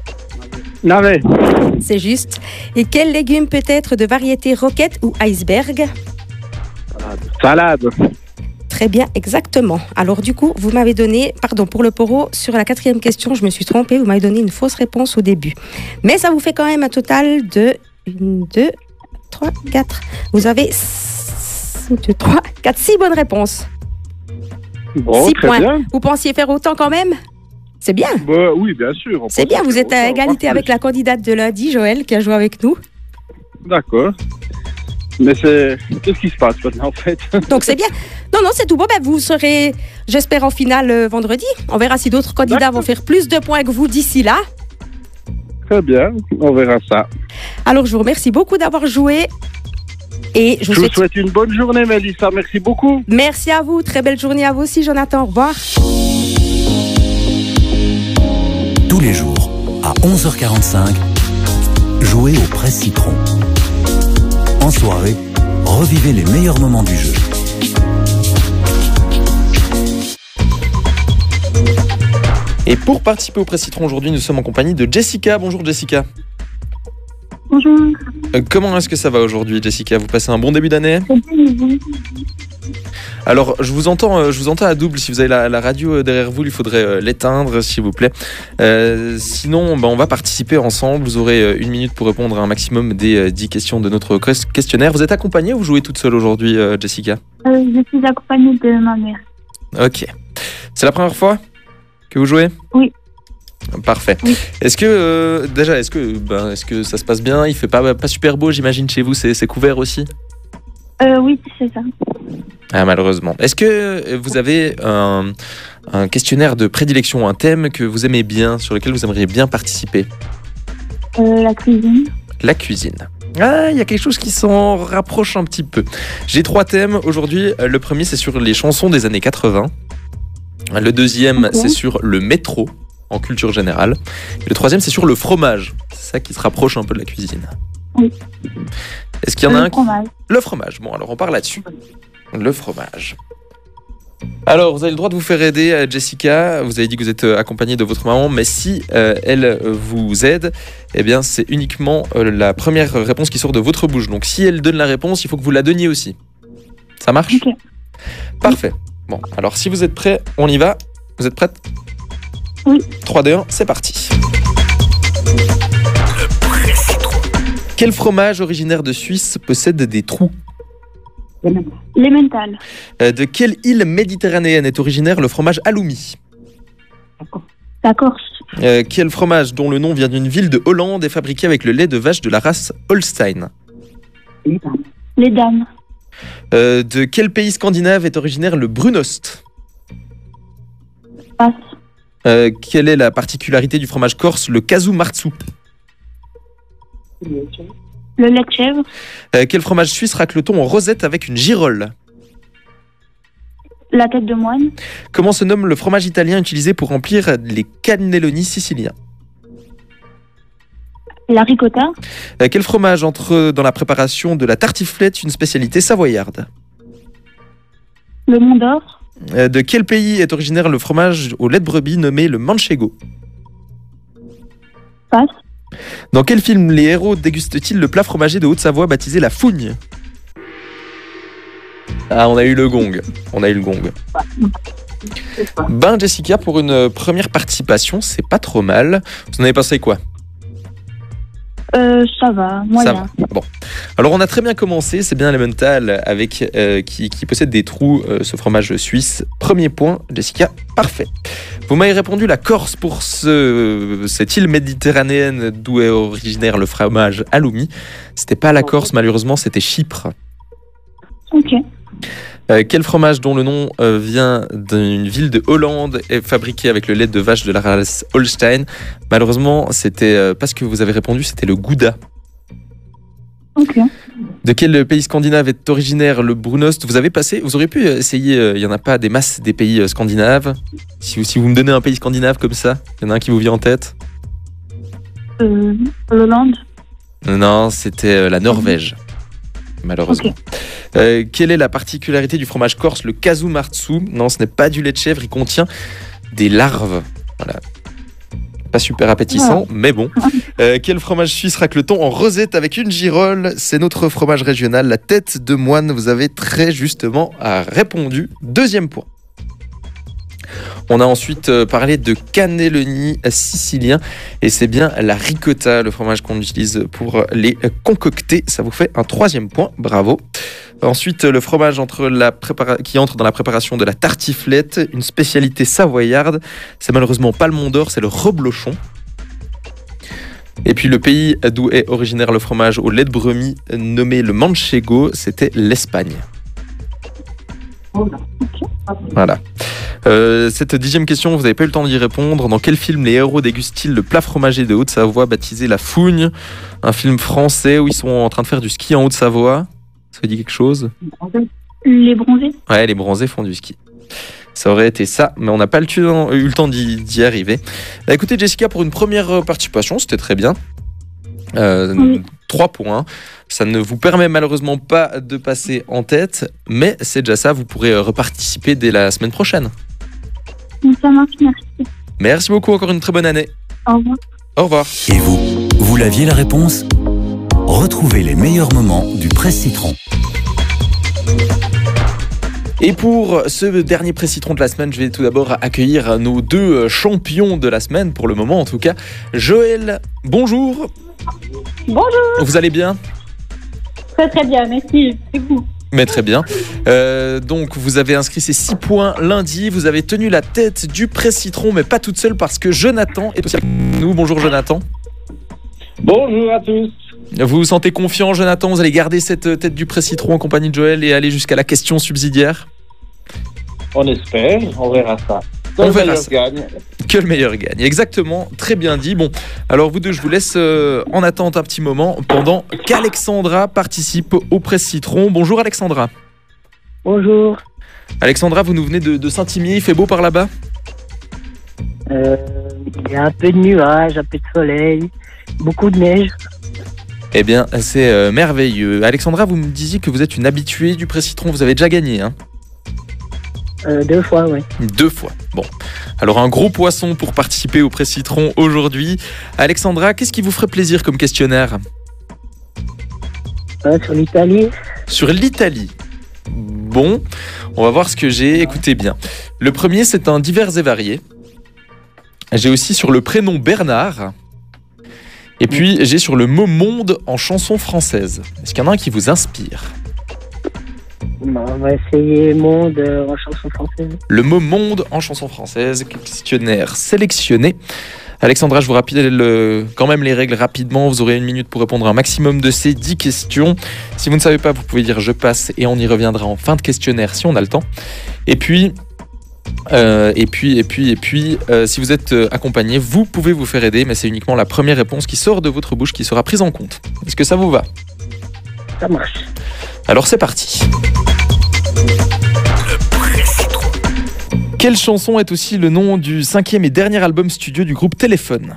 B: Navet.
H: C'est juste. Et quel légume peut être de variété roquette ou iceberg?
B: Salade.
H: Très bien, exactement. Alors du coup, vous m'avez donné, pardon, pour le poro, sur la quatrième question, je me suis trompée, vous m'avez donné une fausse réponse au début. Mais ça vous fait quand même un total de un, deux, trois, quatre. Vous avez deux, trois, quatre, six bonnes réponses.
B: Bon,
H: six
B: très
H: points.
B: bien.
H: Vous pensiez faire autant quand même? C'est bien.
B: Bah, oui, bien sûr. on
H: C'est
B: pense
H: bien, vous
B: que-
H: êtes à
B: on
H: égalité
B: part
H: avec
B: plus.
H: la candidate de lundi, Joël, qui a joué avec nous.
B: D'accord. Mais c'est... Qu'est-ce qui se passe maintenant, en fait?
H: Donc c'est bien. Non, non, c'est tout bon. Ben, vous serez, j'espère, en finale euh, vendredi. On verra si d'autres candidats
B: D'accord.
H: vont faire plus de points que vous d'ici là.
B: Très bien, on verra ça.
H: Alors, je vous remercie beaucoup d'avoir joué. Et je
B: Je
H: vous
B: vous
H: souhaite...
B: souhaite une bonne journée, Mélissa. Merci beaucoup.
H: Merci à vous. Très belle journée à vous aussi, Jonathan. Au revoir.
C: Tous les jours, à onze heures quarante-cinq, jouez au Presse Citron. En soirée, revivez les meilleurs moments du jeu.
A: Et pour participer au Presse Citron aujourd'hui, nous sommes en compagnie de Jessica. Bonjour Jessica.
G: Bonjour.
A: Euh, comment est-ce que ça va aujourd'hui, Jessica? Vous passez un bon début d'année? Alors, je vous entends, euh, je vous entends à double. Si vous avez la, la radio euh, derrière vous, il faudrait euh, l'éteindre, s'il vous plaît. Euh, sinon, bah, on va participer ensemble. Vous aurez euh, une minute pour répondre à un maximum des euh, dix questions de notre ques- questionnaire. Vous êtes accompagnée ou vous jouez toute seule aujourd'hui, euh, Jessica?
G: Euh, je suis accompagnée de ma mère.
A: Ok. C'est la première fois que vous jouez?
G: Oui.
A: Parfait.
G: Oui.
A: Est-ce que euh, déjà, est-ce que, ben, est-ce que ça se passe bien? Il fait pas pas super beau, j'imagine, chez vous. C'est, c'est couvert aussi?
G: Euh, oui, c'est ça.
A: Ah, malheureusement. Est-ce que vous avez un, un questionnaire de prédilection, un thème que vous aimez bien, sur lequel vous aimeriez bien participer?
G: Euh, la cuisine.
A: La cuisine. Ah, il y a quelque chose qui s'en rapproche un petit peu. J'ai trois thèmes aujourd'hui. Le premier, c'est sur les chansons des années quatre-vingts. Le deuxième,
G: Ok.
A: c'est sur le métro, en culture générale. Et le troisième, c'est sur le fromage. C'est ça qui se rapproche un peu de la cuisine.
G: Oui.
A: Est-ce qu'il y en a
G: Le
A: un qui...
G: fromage.
A: Le fromage. Bon, alors on part là-dessus. Le fromage. Alors, vous avez le droit de vous faire aider, euh, Jessica. Vous avez dit que vous êtes euh, accompagnée de votre maman, mais si euh, elle euh, vous aide, eh bien, c'est uniquement euh, la première réponse qui sort de votre bouche. Donc, si elle donne la réponse, il faut que vous la donniez aussi. Ça marche?
G: Ok.
A: Parfait. Bon, alors si vous êtes prêts, on y va. Vous êtes prête?
G: Oui.
A: trois, deux, un, c'est parti. Quel fromage originaire de Suisse possède des trous?
G: L'emmental.
A: Euh, De quelle île méditerranéenne est originaire le fromage halloumi?
G: La Corse.
A: Euh, Quel fromage dont le nom vient d'une ville de Hollande est fabriqué avec le lait de vache de la race Holstein?
G: Les dames.
A: Euh, De quel pays scandinave est originaire le brunost?
G: Passe.
A: Euh, Quelle est la particularité du fromage corse, le casu marzu?
G: Le lait de chèvre.
A: Euh, Quel fromage suisse racle-t-on en rosette avec une girole?
G: La tête de moine.
A: Comment se nomme le fromage italien utilisé pour remplir les cannelloni siciliens?
G: La ricotta.
A: Euh, Quel fromage entre dans la préparation de la tartiflette, une spécialité savoyarde?
G: Le Mont d'Or.
A: Euh, De quel pays est originaire le fromage au lait de brebis nommé le manchego?
G: Passe.
A: Dans quel film les héros dégustent-ils le plat fromager de Haute-Savoie baptisé la fougne? Ah, on a eu le gong. On a eu le gong. Ben, Jessica, pour une première participation, c'est pas trop mal. Vous en avez pensé quoi?
G: Euh, ça va. Moyen.
A: Ça va. Bon. Alors, on a très bien commencé. C'est bien Emmental avec, euh, qui, qui possède des trous, euh, ce fromage suisse. Premier point, Jessica. Parfait. Vous m'avez répondu la Corse pour ce, cette île méditerranéenne d'où est originaire le fromage halloumi. C'était pas la Corse, malheureusement, c'était Chypre.
G: Ok.
A: Euh, quel fromage dont le nom euh, vient d'une ville de Hollande est fabriqué avec le lait de vache de la race Holstein? Malheureusement, c'était euh, pas ce que vous avez répondu, c'était le Gouda.
G: Ok.
A: De quel pays scandinave est originaire le brunost? Vous avez passé, vous auriez pu essayer, il euh, n'y en a pas des masses des pays euh, scandinaves. Si, si vous me donnez un pays scandinave comme ça, il y en a un qui vous vient en tête?
G: Euh, L'Hollande.
A: Non, c'était euh, la Norvège. Malheureusement.
G: Ok.
A: Euh, quelle est la particularité du fromage corse, le casu marzu? Non, ce n'est pas du lait de chèvre, il contient des larves. Voilà. Pas super appétissant, mais bon. Euh, quel fromage suisse racle-t-on en rosette avec une girole? C'est notre fromage régional, la tête de moine. Vous avez très justement répondu. Deuxième point. On a ensuite parlé de cannelloni sicilien et c'est bien la ricotta, le fromage qu'on utilise pour les concocter. Ça vous fait un troisième point, bravo. Ensuite, le fromage entre la prépara- qui entre dans la préparation de la tartiflette, une spécialité savoyarde. C'est malheureusement pas le Mont d'Or, c'est le reblochon. Et puis le pays d'où est originaire le fromage au lait de brebis, nommé le manchego, c'était l'Espagne. Voilà. Euh, cette dixième question, vous n'avez pas eu le temps d'y répondre. Dans quel film les héros dégustent-ils le plat fromager de Haute-Savoie baptisé La Fougne? Un film français où ils sont en train de faire du ski en Haute-Savoie. Ça vous dit quelque chose?
G: Les bronzés.
A: Ouais, les bronzés font du ski. Ça aurait été ça, mais on n'a pas eu le temps d'y, d'y arriver. Bah, écoutez Jessica, pour une première participation, c'était très bien. Euh, oui. Trois points. Ça ne vous permet malheureusement pas de passer en tête, mais c'est déjà ça, vous pourrez reparticiper dès la semaine prochaine.
G: Ça marche, merci.
A: Merci beaucoup, encore une très bonne année.
G: Au revoir.
A: Au revoir.
C: Et vous, vous l'aviez la réponse? Retrouvez les meilleurs moments du Presse Citron.
A: Et pour ce dernier Presse Citron de la semaine, je vais tout d'abord accueillir nos deux champions de la semaine, pour le moment en tout cas. Joël, bonjour.
F: Bonjour.
A: Vous allez bien?
F: Très très bien, merci. C'est vous.
A: Mais très bien. Euh, donc, vous avez inscrit ces six points lundi. Vous avez tenu la tête du Presse Citron, mais pas toute seule parce que Jonathan est aussi avec nous. Bonjour Jonathan.
B: Bonjour à tous.
A: Vous vous sentez confiant, Jonathan? Vous allez garder cette tête du Presse Citron en compagnie de Joël et aller jusqu'à la question subsidiaire?
B: On espère, on verra ça. Que
A: on
B: le
A: verra
B: meilleur
A: ça.
B: gagne.
A: Que le meilleur gagne. Exactement, très bien dit. Bon, alors vous deux, je vous laisse euh, en attente un petit moment pendant qu'Alexandra participe au Presse Citron. Bonjour Alexandra.
I: Bonjour.
A: Alexandra, vous nous venez de, de Saint-Imier, il fait beau par là-bas?
I: Euh, il y a un peu de nuages, un peu de soleil, beaucoup de neige.
A: Eh bien, c'est euh, merveilleux. Alexandra, vous me disiez que vous êtes une habituée du Presse Citron, vous avez déjà gagné, hein?
I: Euh, deux fois, oui.
A: Deux fois. Bon. Alors, un gros poisson pour participer au Presse Citron aujourd'hui. Alexandra, qu'est-ce qui vous ferait plaisir comme questionnaire?
I: euh, Sur l'Italie.
A: Sur l'Italie. Bon, on va voir ce que j'ai. Écoutez bien. Le premier, c'est un divers et varié. J'ai aussi sur le prénom Bernard. Et puis, j'ai sur le mot monde en chanson française. Est-ce qu'il y en a un qui vous inspire?
I: Bah, on va essayer monde euh, en chanson française.
A: Le mot monde en chanson française, questionnaire sélectionné. Alexandra, je vous rappelle euh, quand même les règles rapidement. Vous aurez une minute pour répondre à un maximum de ces dix questions. Si vous ne savez pas, vous pouvez dire je passe et on y reviendra en fin de questionnaire si on a le temps. Et puis, euh, et puis, et puis, et puis, euh, si vous êtes euh, accompagné, vous pouvez vous faire aider, mais c'est uniquement la première réponse qui sort de votre bouche qui sera prise en compte. Est-ce que ça vous va?
I: Ça marche.
A: Alors c'est parti. Quelle chanson est aussi le nom du cinquième et dernier album studio du groupe Téléphone?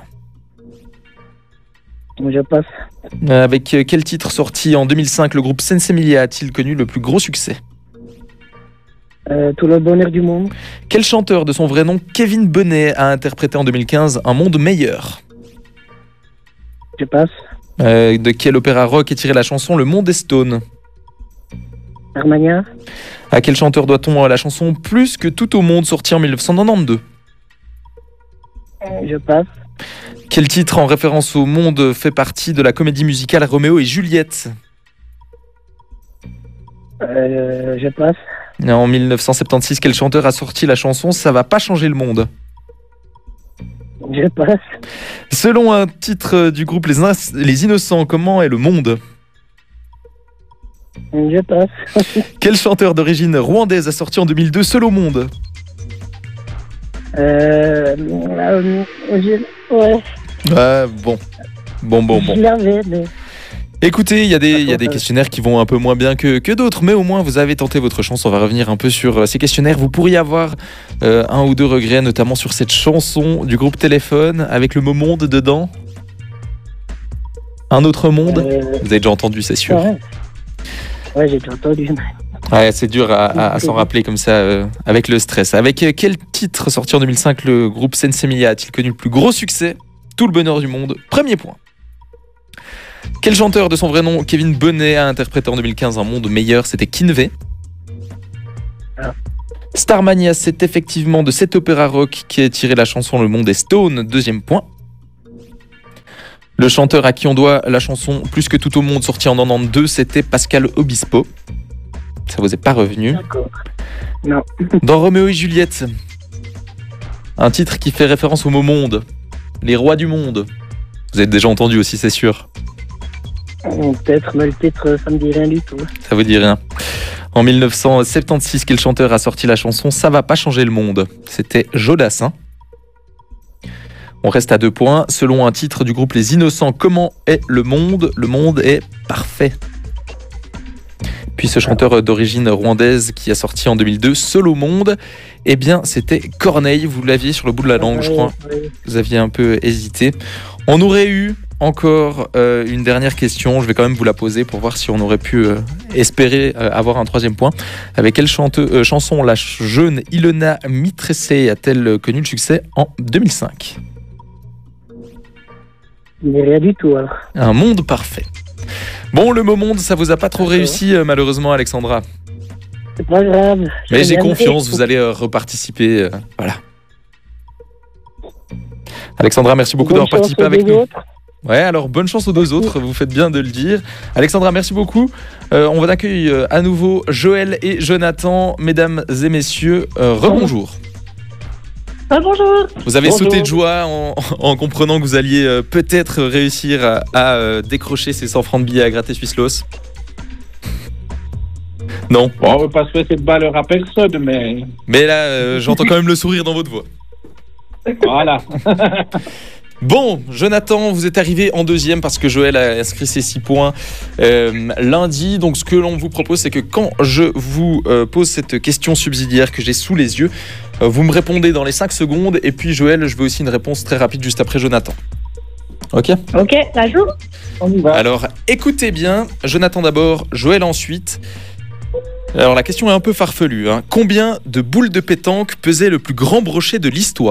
I: Je passe.
A: Avec quel titre sorti en deux mille cinq le groupe Sensemilia a-t-il connu le plus gros succès?
I: Euh, tout le bonheur du monde.
A: Quel chanteur de son vrai nom Kevin Bonnet a interprété en deux mille quinze Un monde meilleur?
I: Je passe.
A: Euh, de quel opéra rock est tirée la chanson Le Monde des Stones?
I: Armagnac.
A: À quel chanteur doit-on la chanson Plus que tout au monde, sortie en mille neuf cent quatre-vingt-douze?
I: Je passe.
A: Quel titre en référence au monde fait partie de la comédie musicale Roméo et Juliette?
I: Euh, je passe.
A: En mille neuf cent soixante-seize, quel chanteur a sorti la chanson Ça va pas changer le monde?
I: Je passe.
A: Selon un titre du groupe Les, In- Les Innocents, comment est le monde?
I: Je passe.
A: Quel chanteur d'origine rwandaise a sorti en deux mille deux Seul au monde?
I: Euh, euh, je, ouais.
A: Ah, bon. Bon, bon, bon.
I: Je l'avais, mais...
A: Écoutez, il y a des, il y a des questionnaires qui vont un peu moins bien que, que d'autres, mais au moins vous avez tenté votre chance. On va revenir un peu sur ces questionnaires. Vous pourriez avoir euh, un ou deux regrets, notamment sur cette chanson du groupe Téléphone avec le mot monde dedans. Un autre monde?
I: Euh...
A: Vous avez déjà entendu, c'est sûr.
I: Ouais, ouais j'ai déjà entendu.
A: Ouais, c'est dur à, à, à s'en rappeler comme ça, euh, avec le stress. Avec euh, quel titre sorti en deux mille cinq le groupe Sensemilia a-t-il connu le plus gros succès? Tout le bonheur du monde. Premier point. Quel chanteur de son vrai nom, Kevin Bonnet, a interprété en deux mille quinze Un monde meilleur? C'était Kinvey.
I: Ah.
A: Starmania, c'est effectivement de cet opéra rock qui a tiré la chanson Le Monde est Stone. Deuxième point. Le chanteur à qui on doit la chanson Plus que tout au monde, sortie en quatre-vingt-douze, c'était Pascal Obispo. Ça vous est pas revenu?
I: D'accord. Non.
A: Dans Roméo et Juliette, un titre qui fait référence au mot monde, les rois du monde. Vous avez déjà entendu aussi, c'est sûr.
I: Peut-être, mais le titre, ça me dit rien du tout.
A: Ça vous dit rien. En mille neuf cent soixante-seize, quel chanteur a sorti la chanson Ça va pas changer le monde? C'était Jodassin. On reste à deux points. Selon un titre du groupe Les Innocents, comment est le monde? Le monde est parfait. Puis ce chanteur d'origine rwandaise qui a sorti en deux mille deux Seul au monde, eh bien c'était Corneille. Vous l'aviez sur le bout de la langue, je crois. Vous aviez un peu hésité. On aurait eu encore euh, une dernière question. Je vais quand même vous la poser pour voir si on aurait pu euh, espérer euh, avoir un troisième point. Avec quelle chante- euh, chanson la jeune Ilona Mitressé a-t-elle connu le succès en deux mille cinq?
I: Mais rien du tout, alors.
A: Un monde parfait. Bon, le mot monde, ça vous a pas trop réussi, euh, malheureusement, Alexandra.
I: C'est pas grave.
A: Mais j'ai confiance, vous allez euh, reparticiper. euh, voilà. Alexandra, merci beaucoup d'avoir participé avec nous. Ouais, alors bonne chance aux deux autres, vous faites bien de le dire. Alexandra, merci beaucoup. Euh, on va accueillir euh, à nouveau Joël et Jonathan, mesdames et messieurs. Euh, rebonjour.
F: Ah, bonjour.
A: Vous avez
I: Bonjour.
A: sauté de joie en, en comprenant que vous alliez euh, peut-être réussir à, à euh, décrocher ces cent francs de billets à gratter Swisslos. Non.
B: Bon, on va pas souhaiter de malheur à personne, mais
A: Mais là, euh, j'entends quand même le sourire dans votre voix.
B: voilà.
A: Bon, Jonathan, vous êtes arrivé en deuxième parce que Joël a inscrit ses six points euh, lundi. Donc ce que l'on vous propose, c'est que quand je vous euh, pose cette question subsidiaire que j'ai sous les yeux, euh, vous me répondez dans les cinq secondes. Et puis Joël, je veux aussi une réponse très rapide juste après Jonathan. Ok ?
F: Ok, ça joue.
B: On y va.
A: Alors écoutez bien, Jonathan d'abord, Joël ensuite. Alors la question est un peu farfelue, hein. Combien de boules de pétanque pesait le plus grand brochet de l'histoire ?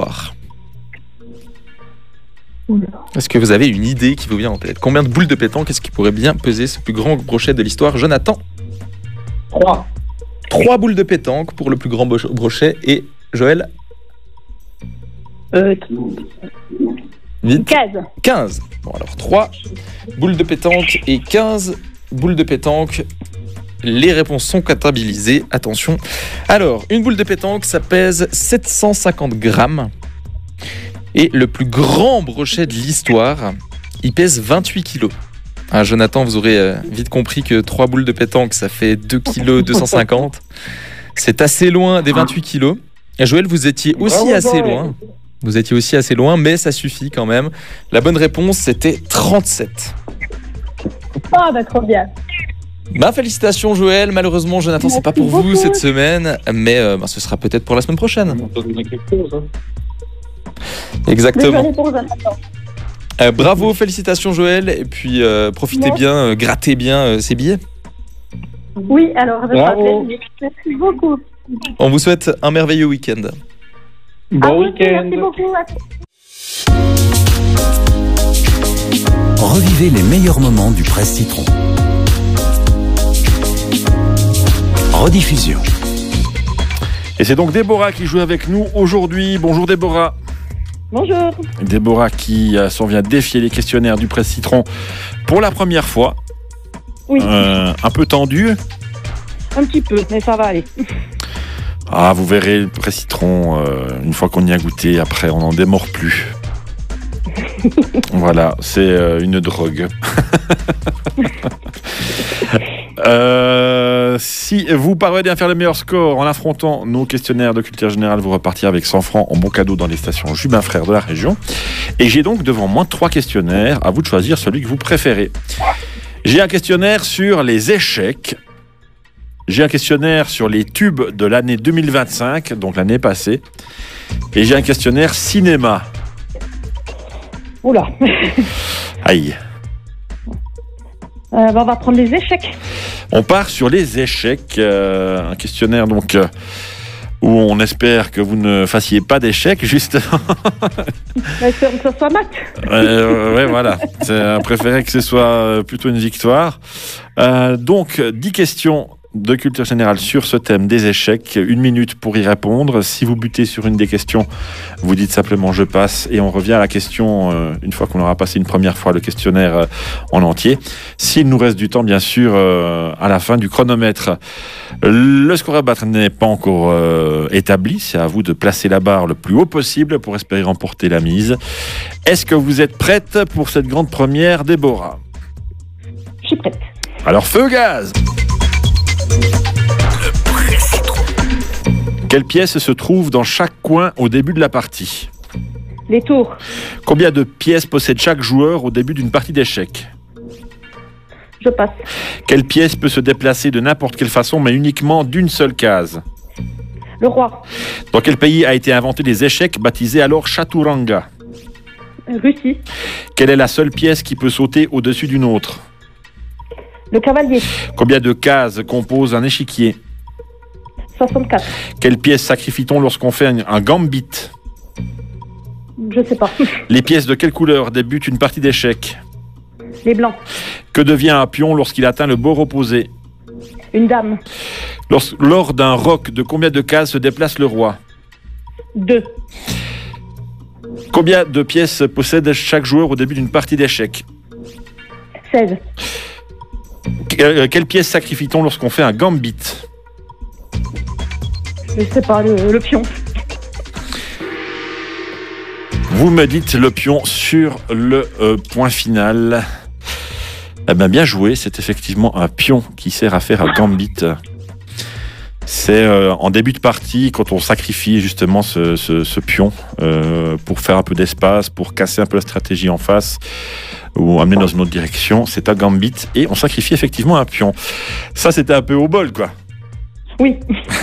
A: Est-ce que vous avez une idée qui vous vient en tête? Combien de boules de pétanque est-ce qui pourrait bien peser ce plus grand brochet de l'histoire? Jonathan?
B: Trois.
A: Trois boules de pétanque pour le plus grand bro- brochet. Et Joël?
F: Euh,
A: Vite.
F: quinze.
A: quinze. Bon alors trois boules de pétanque et quinze boules de pétanque. Les réponses sont comptabilisées. Attention. Alors, une boule de pétanque, ça pèse sept cent cinquante grammes. Et le plus grand brochet de l'histoire, il pèse vingt-huit kilos. Ah, Jonathan, vous aurez euh, vite compris que trois boules de pétanque, ça fait deux kilos deux cent cinquante. C'est assez loin des vingt-huit kilos. Et Joël, vous étiez aussi
B: Bravo,
A: assez
B: Joël.
A: loin. Vous étiez aussi assez loin, mais ça suffit quand même. La bonne réponse, c'était trente-sept.
F: Oh, bah trop bien.
A: Bah, félicitations Joël. Malheureusement, Jonathan, c'est pas pour
F: Merci
A: vous
F: beaucoup.
A: cette semaine, mais euh, bah, ce sera peut-être pour la semaine prochaine.
B: On peut donner quelque chose, hein.
A: Exactement.
F: Désolée pour Jonathan.
A: Euh, bravo, félicitations Joël. Et puis euh, profitez
F: Merci.
A: bien, euh, grattez bien euh, ces billets.
F: Oui, alors je
B: Bravo.
F: t'appelle. Merci beaucoup.
A: On vous souhaite un merveilleux week-end.
F: À
B: Bon
F: vous aussi,
B: week-end.
F: Merci beaucoup. À
C: Revivez les meilleurs moments du Presse Citron. Rediffusion.
J: Et c'est donc Déborah qui joue avec nous aujourd'hui. Bonjour Déborah.
F: Bonjour.
J: Déborah qui euh, s'en vient défier les questionnaires du Presse Citron pour la première fois.
F: Oui,
J: Euh, un peu tendu.
F: un petit peu, mais ça va aller.
J: Ah, vous verrez le Presse Citron, euh, une fois qu'on y a goûté, après on n'en démord plus. Voilà, c'est euh, une drogue. Euh, si vous parvenez à faire le meilleur score en affrontant nos questionnaires de culture générale, vous repartirez avec cent francs en bon cadeau dans les stations Jubin Frères de la région. Et j'ai donc devant moi trois questionnaires. À vous de choisir celui que vous préférez. J'ai un questionnaire sur les échecs. J'ai un questionnaire sur les tubes de l'année deux mille vingt-cinq, donc l'année passée. Et j'ai un questionnaire cinéma.
F: Oula.
J: Aïe.
F: Euh, bah, on va prendre les échecs.
J: On part sur les échecs. Euh, un questionnaire donc euh, où on espère que vous ne fassiez pas d'échecs, justement.
K: Que ce soit maths.
J: Euh, ouais, voilà. C'est préféré que ce soit plutôt une victoire. Euh, donc, dix questions de culture générale sur ce thème des échecs. Une minute pour y répondre. Si vous butez sur une des questions, vous dites simplement « je passe » et on revient à la question euh, une fois qu'on aura passé une première fois le questionnaire euh, en entier. S'il nous reste du temps, bien sûr, euh, à la fin du chronomètre. Le score à battre n'est pas encore euh, établi. C'est à vous de placer la barre le plus haut possible pour espérer remporter la mise. Est-ce que vous êtes prête pour cette grande première, Déborah?
K: Je suis prête.
J: Alors, feu gaz! Quelle pièce se trouve dans chaque coin au début de la partie?
K: Les tours.
J: Combien de pièces possède chaque joueur au début d'une partie d'échecs?
K: Je passe.
J: Quelle pièce peut se déplacer de n'importe quelle façon mais uniquement d'une seule case?
K: Le roi.
J: Dans quel pays a été inventé les échecs baptisés alors Chaturanga?
K: Russie.
J: Quelle est la seule pièce qui peut sauter au-dessus d'une autre?
K: Le cavalier.
J: Combien de cases compose un échiquier?
K: soixante-quatre.
J: Quelle pièce sacrifie-t-on lorsqu'on fait un, un gambit?
K: Je sais pas.
J: Les pièces de quelle couleur débutent une partie d'échecs?
K: Les blancs.
J: Que devient un pion lorsqu'il atteint le bord opposé?
K: Une dame.
J: Lors, lors d'un roc, de combien de cases se déplace le roi?
K: Deux.
J: Combien de pièces possède chaque joueur au début d'une partie d'échecs?
K: seize.
J: Que- Quelle pièce sacrifie-t-on lorsqu'on fait un gambit?
K: Je sais pas, le, le pion.
J: Vous me dites le pion sur le euh, point final. Eh bien, bien joué, c'est effectivement un pion qui sert à faire un gambit. C'est euh, en début de partie, quand on sacrifie justement ce, ce, ce pion euh, pour faire un peu d'espace, pour casser un peu la stratégie en face ou amener dans une autre direction, c'est un gambit et on sacrifie effectivement un pion. Ça, c'était un peu au bol, quoi.
K: Oui.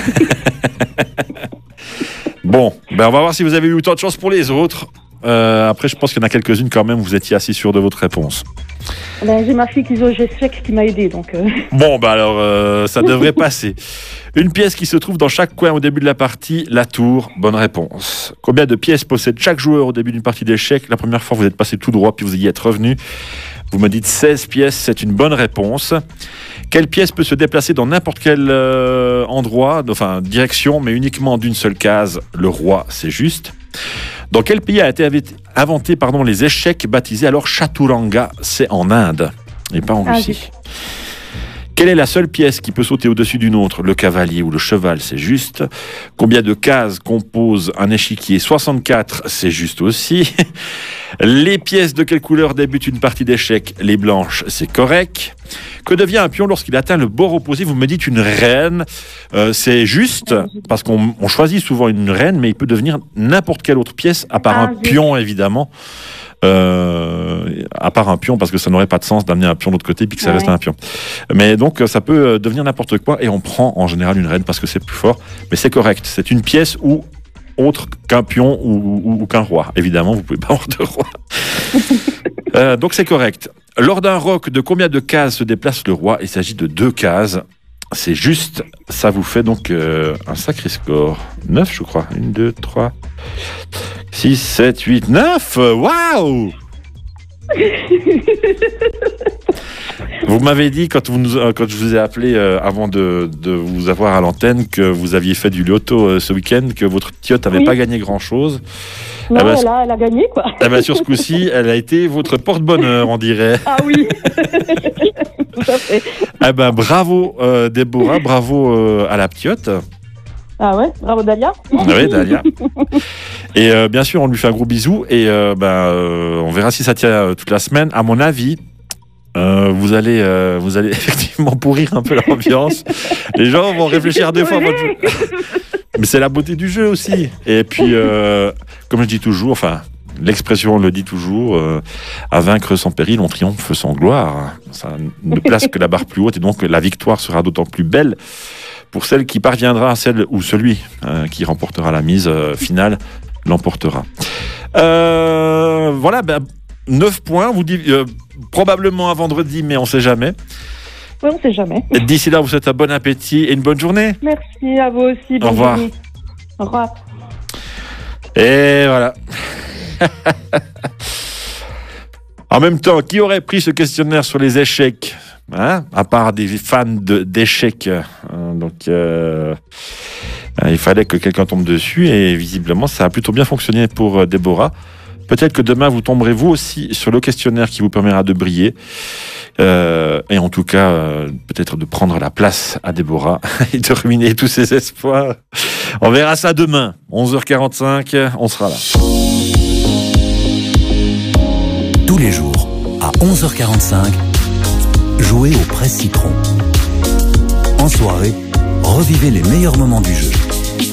J: Bon, ben on va voir si vous avez eu autant de chance pour les autres. Euh, après, je pense qu'il y en a quelques-unes quand même, vous étiez assez sûr de votre réponse.
K: Ben, j'ai ma fille qui joue au G-Sec qui m'a aidé, donc... Euh...
J: Bon, bah alors, euh, ça devrait passer. Une pièce qui se trouve dans chaque coin au début de la partie, la tour. Bonne réponse. Combien de pièces possède chaque joueur au début d'une partie d'échecs? La première fois, vous êtes passé tout droit, puis vous y êtes revenu. Vous me dites seize pièces, c'est une bonne réponse. Quelle pièce peut se déplacer dans n'importe quel euh, endroit, enfin direction, mais uniquement d'une seule case? Le roi, c'est juste. Dans quel pays a été inventé pardon, les échecs baptisés alors Chaturanga? C'est en Inde et pas en
K: Ah,
J: Russie.
K: oui.
J: Quelle est la seule pièce qui peut sauter au-dessus d'une autre? Le cavalier ou le cheval, c'est juste. Combien de cases compose un échiquier? soixante-quatre, c'est juste aussi. Les pièces de quelle couleur débutent une partie d'échecs? Les blanches, c'est correct. Que devient un pion lorsqu'il atteint le bord opposé? Vous me dites une reine, euh, c'est juste, parce qu'on on choisit souvent une reine, mais il peut devenir n'importe quelle autre pièce, à part
K: Ah,
J: un
K: oui.
J: pion, évidemment. Euh, à part un pion, parce que ça n'aurait pas de sens d'amener un pion de l'autre côté puis que ça
K: Ouais.
J: reste un pion. Mais donc ça peut euh, devenir n'importe quoi et on prend en général une reine parce que c'est plus fort. Mais c'est correct, c'est une pièce ou autre qu'un pion ou, ou- ou qu'un roi. Évidemment, vous pouvez pas avoir de roi. Euh, donc c'est correct. Lors d'un roc, de combien de cases se déplace le roi? Il s'agit de deux cases. C'est juste, ça vous fait donc euh, un sacré score. neuf, je crois. un, deux, trois, six, sept, huit, neuf. Waouh! Vous m'avez dit, quand, vous nous, euh, quand je vous ai appelé euh, avant de, de vous avoir à l'antenne, que vous aviez fait du loto euh, ce week-end, que votre tiote n'avait
K: Oui.
J: pas gagné grand-chose.
K: Non,
J: Ah bah,
K: elle, a, elle a gagné, quoi.
J: Eh ben, sur ce coup-ci, elle a été votre porte-bonheur, on dirait.
K: Ah oui. Tout à fait.
J: Eh ben, bravo euh, Déborah, bravo euh, à la ptiote.
K: Ah ouais, bravo Dalia.
J: Ah oui, Dalia. Et euh, bien sûr, on lui fait un gros bisou et euh, ben, euh, on verra si ça tient euh, toute la semaine. À mon avis, euh, vous allez, euh, vous allez effectivement pourrir un peu l'ambiance. Les gens vont réfléchir à deux fois avant de jouer. Mais c'est la beauté du jeu aussi. Et puis, euh, comme je dis toujours, enfin, l'expression le dit toujours, euh, à vaincre sans péril, on triomphe sans gloire. Ça ne place que la barre plus haute et donc la victoire sera d'autant plus belle pour celle qui parviendra, celle ou celui euh, qui remportera la mise euh, finale l'emportera. Euh, voilà, ben, neuf points, vous dites euh, probablement à vendredi, mais on ne sait jamais.
K: Oui, on sait jamais.
J: D'ici là, vous souhaite un bon appétit et une bonne journée.
K: Merci à vous aussi. Bonne
J: Au revoir.
K: journée. Au revoir.
J: Et voilà. En même temps, qui aurait pris ce questionnaire sur les échecs, hein, à part des fans de, d'échecs, hein, donc euh, il fallait que quelqu'un tombe dessus et visiblement ça a plutôt bien fonctionné pour Déborah. Peut-être que demain vous tomberez vous aussi sur le questionnaire qui vous permettra de briller euh, et en tout cas euh, peut-être de prendre la place à Déborah et de ruiner tous ses espoirs. On verra ça demain, onze heures quarante-cinq, on sera là.
C: Tous les jours, à onze heures quarante-cinq, jouez au Presse Citron. En soirée, revivez les meilleurs moments du jeu.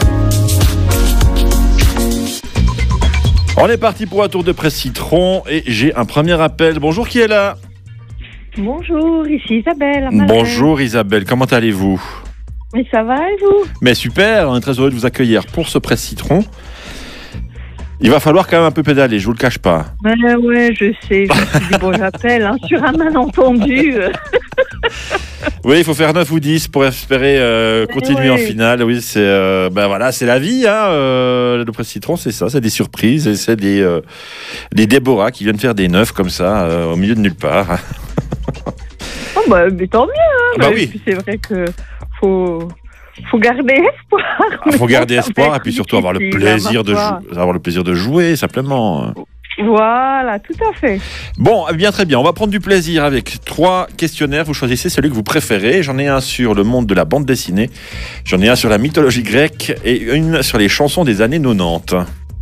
J: On est parti pour un tour de Presse Citron et j'ai un premier appel. Bonjour, qui est là?
K: Bonjour, ici Isabelle.
J: Bonjour Isabelle, comment allez-vous?
K: Mais ça va et vous?
J: Mais super, on est très heureux de vous accueillir pour ce Presse Citron. Il va falloir quand même un peu pédaler, je vous le cache pas.
K: Ouais, ouais, je sais, je me suis dit, bon, j'appelle, hein, sur un malentendu.
J: Oui, il faut faire neuf ou dix pour espérer euh, continuer
K: ouais.
J: en finale. Oui, c'est euh, ben voilà, c'est la vie, hein, euh, le Presse Citron, c'est ça, c'est des surprises, et c'est des, euh, des Déborah qui viennent faire des neufs comme ça, euh, au milieu de nulle part.
K: Oh, bah, mais tant mieux, hein.
J: Bah
K: bah,
J: oui.
K: Et puis c'est vrai que faut... faut garder espoir.
J: Il faut garder
K: Ça va
J: espoir et
K: être
J: puis surtout avoir le
K: difficile,
J: plaisir de
K: hein,
J: jou- avoir le plaisir de jouer simplement.
K: Voilà, tout à fait.
J: Bon, eh bien très bien, on va prendre du plaisir avec trois questionnaires. Vous choisissez celui que vous préférez. J'en ai un sur le monde de la bande dessinée, j'en ai un sur la mythologie grecque et une sur les chansons des années quatre-vingt-dix.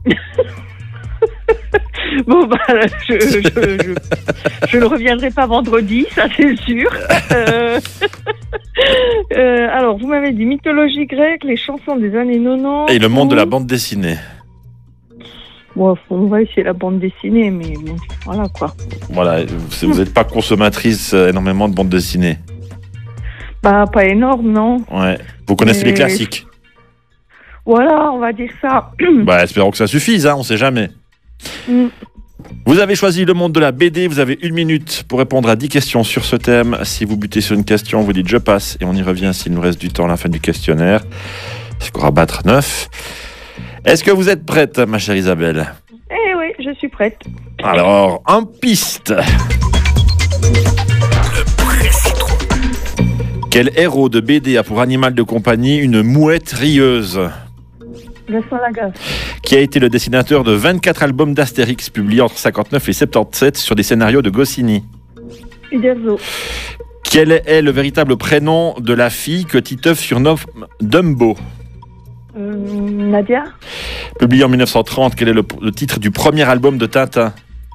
K: Bon, bah, je, je, je, je ne reviendrai pas vendredi, ça c'est sûr. Euh, euh, alors, vous m'avez dit mythologie grecque, les chansons des années quatre-vingt-dix.
J: Et le monde de la bande dessinée.
K: Bon, on va essayer la bande dessinée, mais bon, voilà quoi.
J: Voilà, vous n'êtes pas consommatrice euh, énormément de bande dessinée.
K: Bah, pas énorme, non.
J: Ouais. Vous connaissez
K: Mais-
J: les classiques.
K: Voilà, on va dire ça.
J: Bah, espérons que ça suffise, hein, on sait jamais.
K: Mm.
J: Vous avez choisi le monde de la B D, vous avez une minute pour répondre à dix questions sur ce thème. Si vous butez sur une question, vous dites je passe et on y revient s'il nous reste du temps à la fin du questionnaire. Score à battre neuf. Est-ce que vous êtes prête, ma chère Isabelle?
K: Eh oui, je suis prête.
J: Alors, en piste. Quel héros de B D a pour animal de compagnie une mouette rieuse?
K: Gaston Lagaffe.
J: Qui a été le dessinateur de vingt-quatre albums d'Astérix publiés entre cinquante-neuf et soixante-dix-sept sur des scénarios de Goscinny?
K: Uderzo.
J: Quel est le véritable prénom de la fille que Titeuf surnomme Dumbo?
K: Euh, Nadia.
J: Publié en mille neuf cent trente, quel est le, le titre du premier album de Tintin?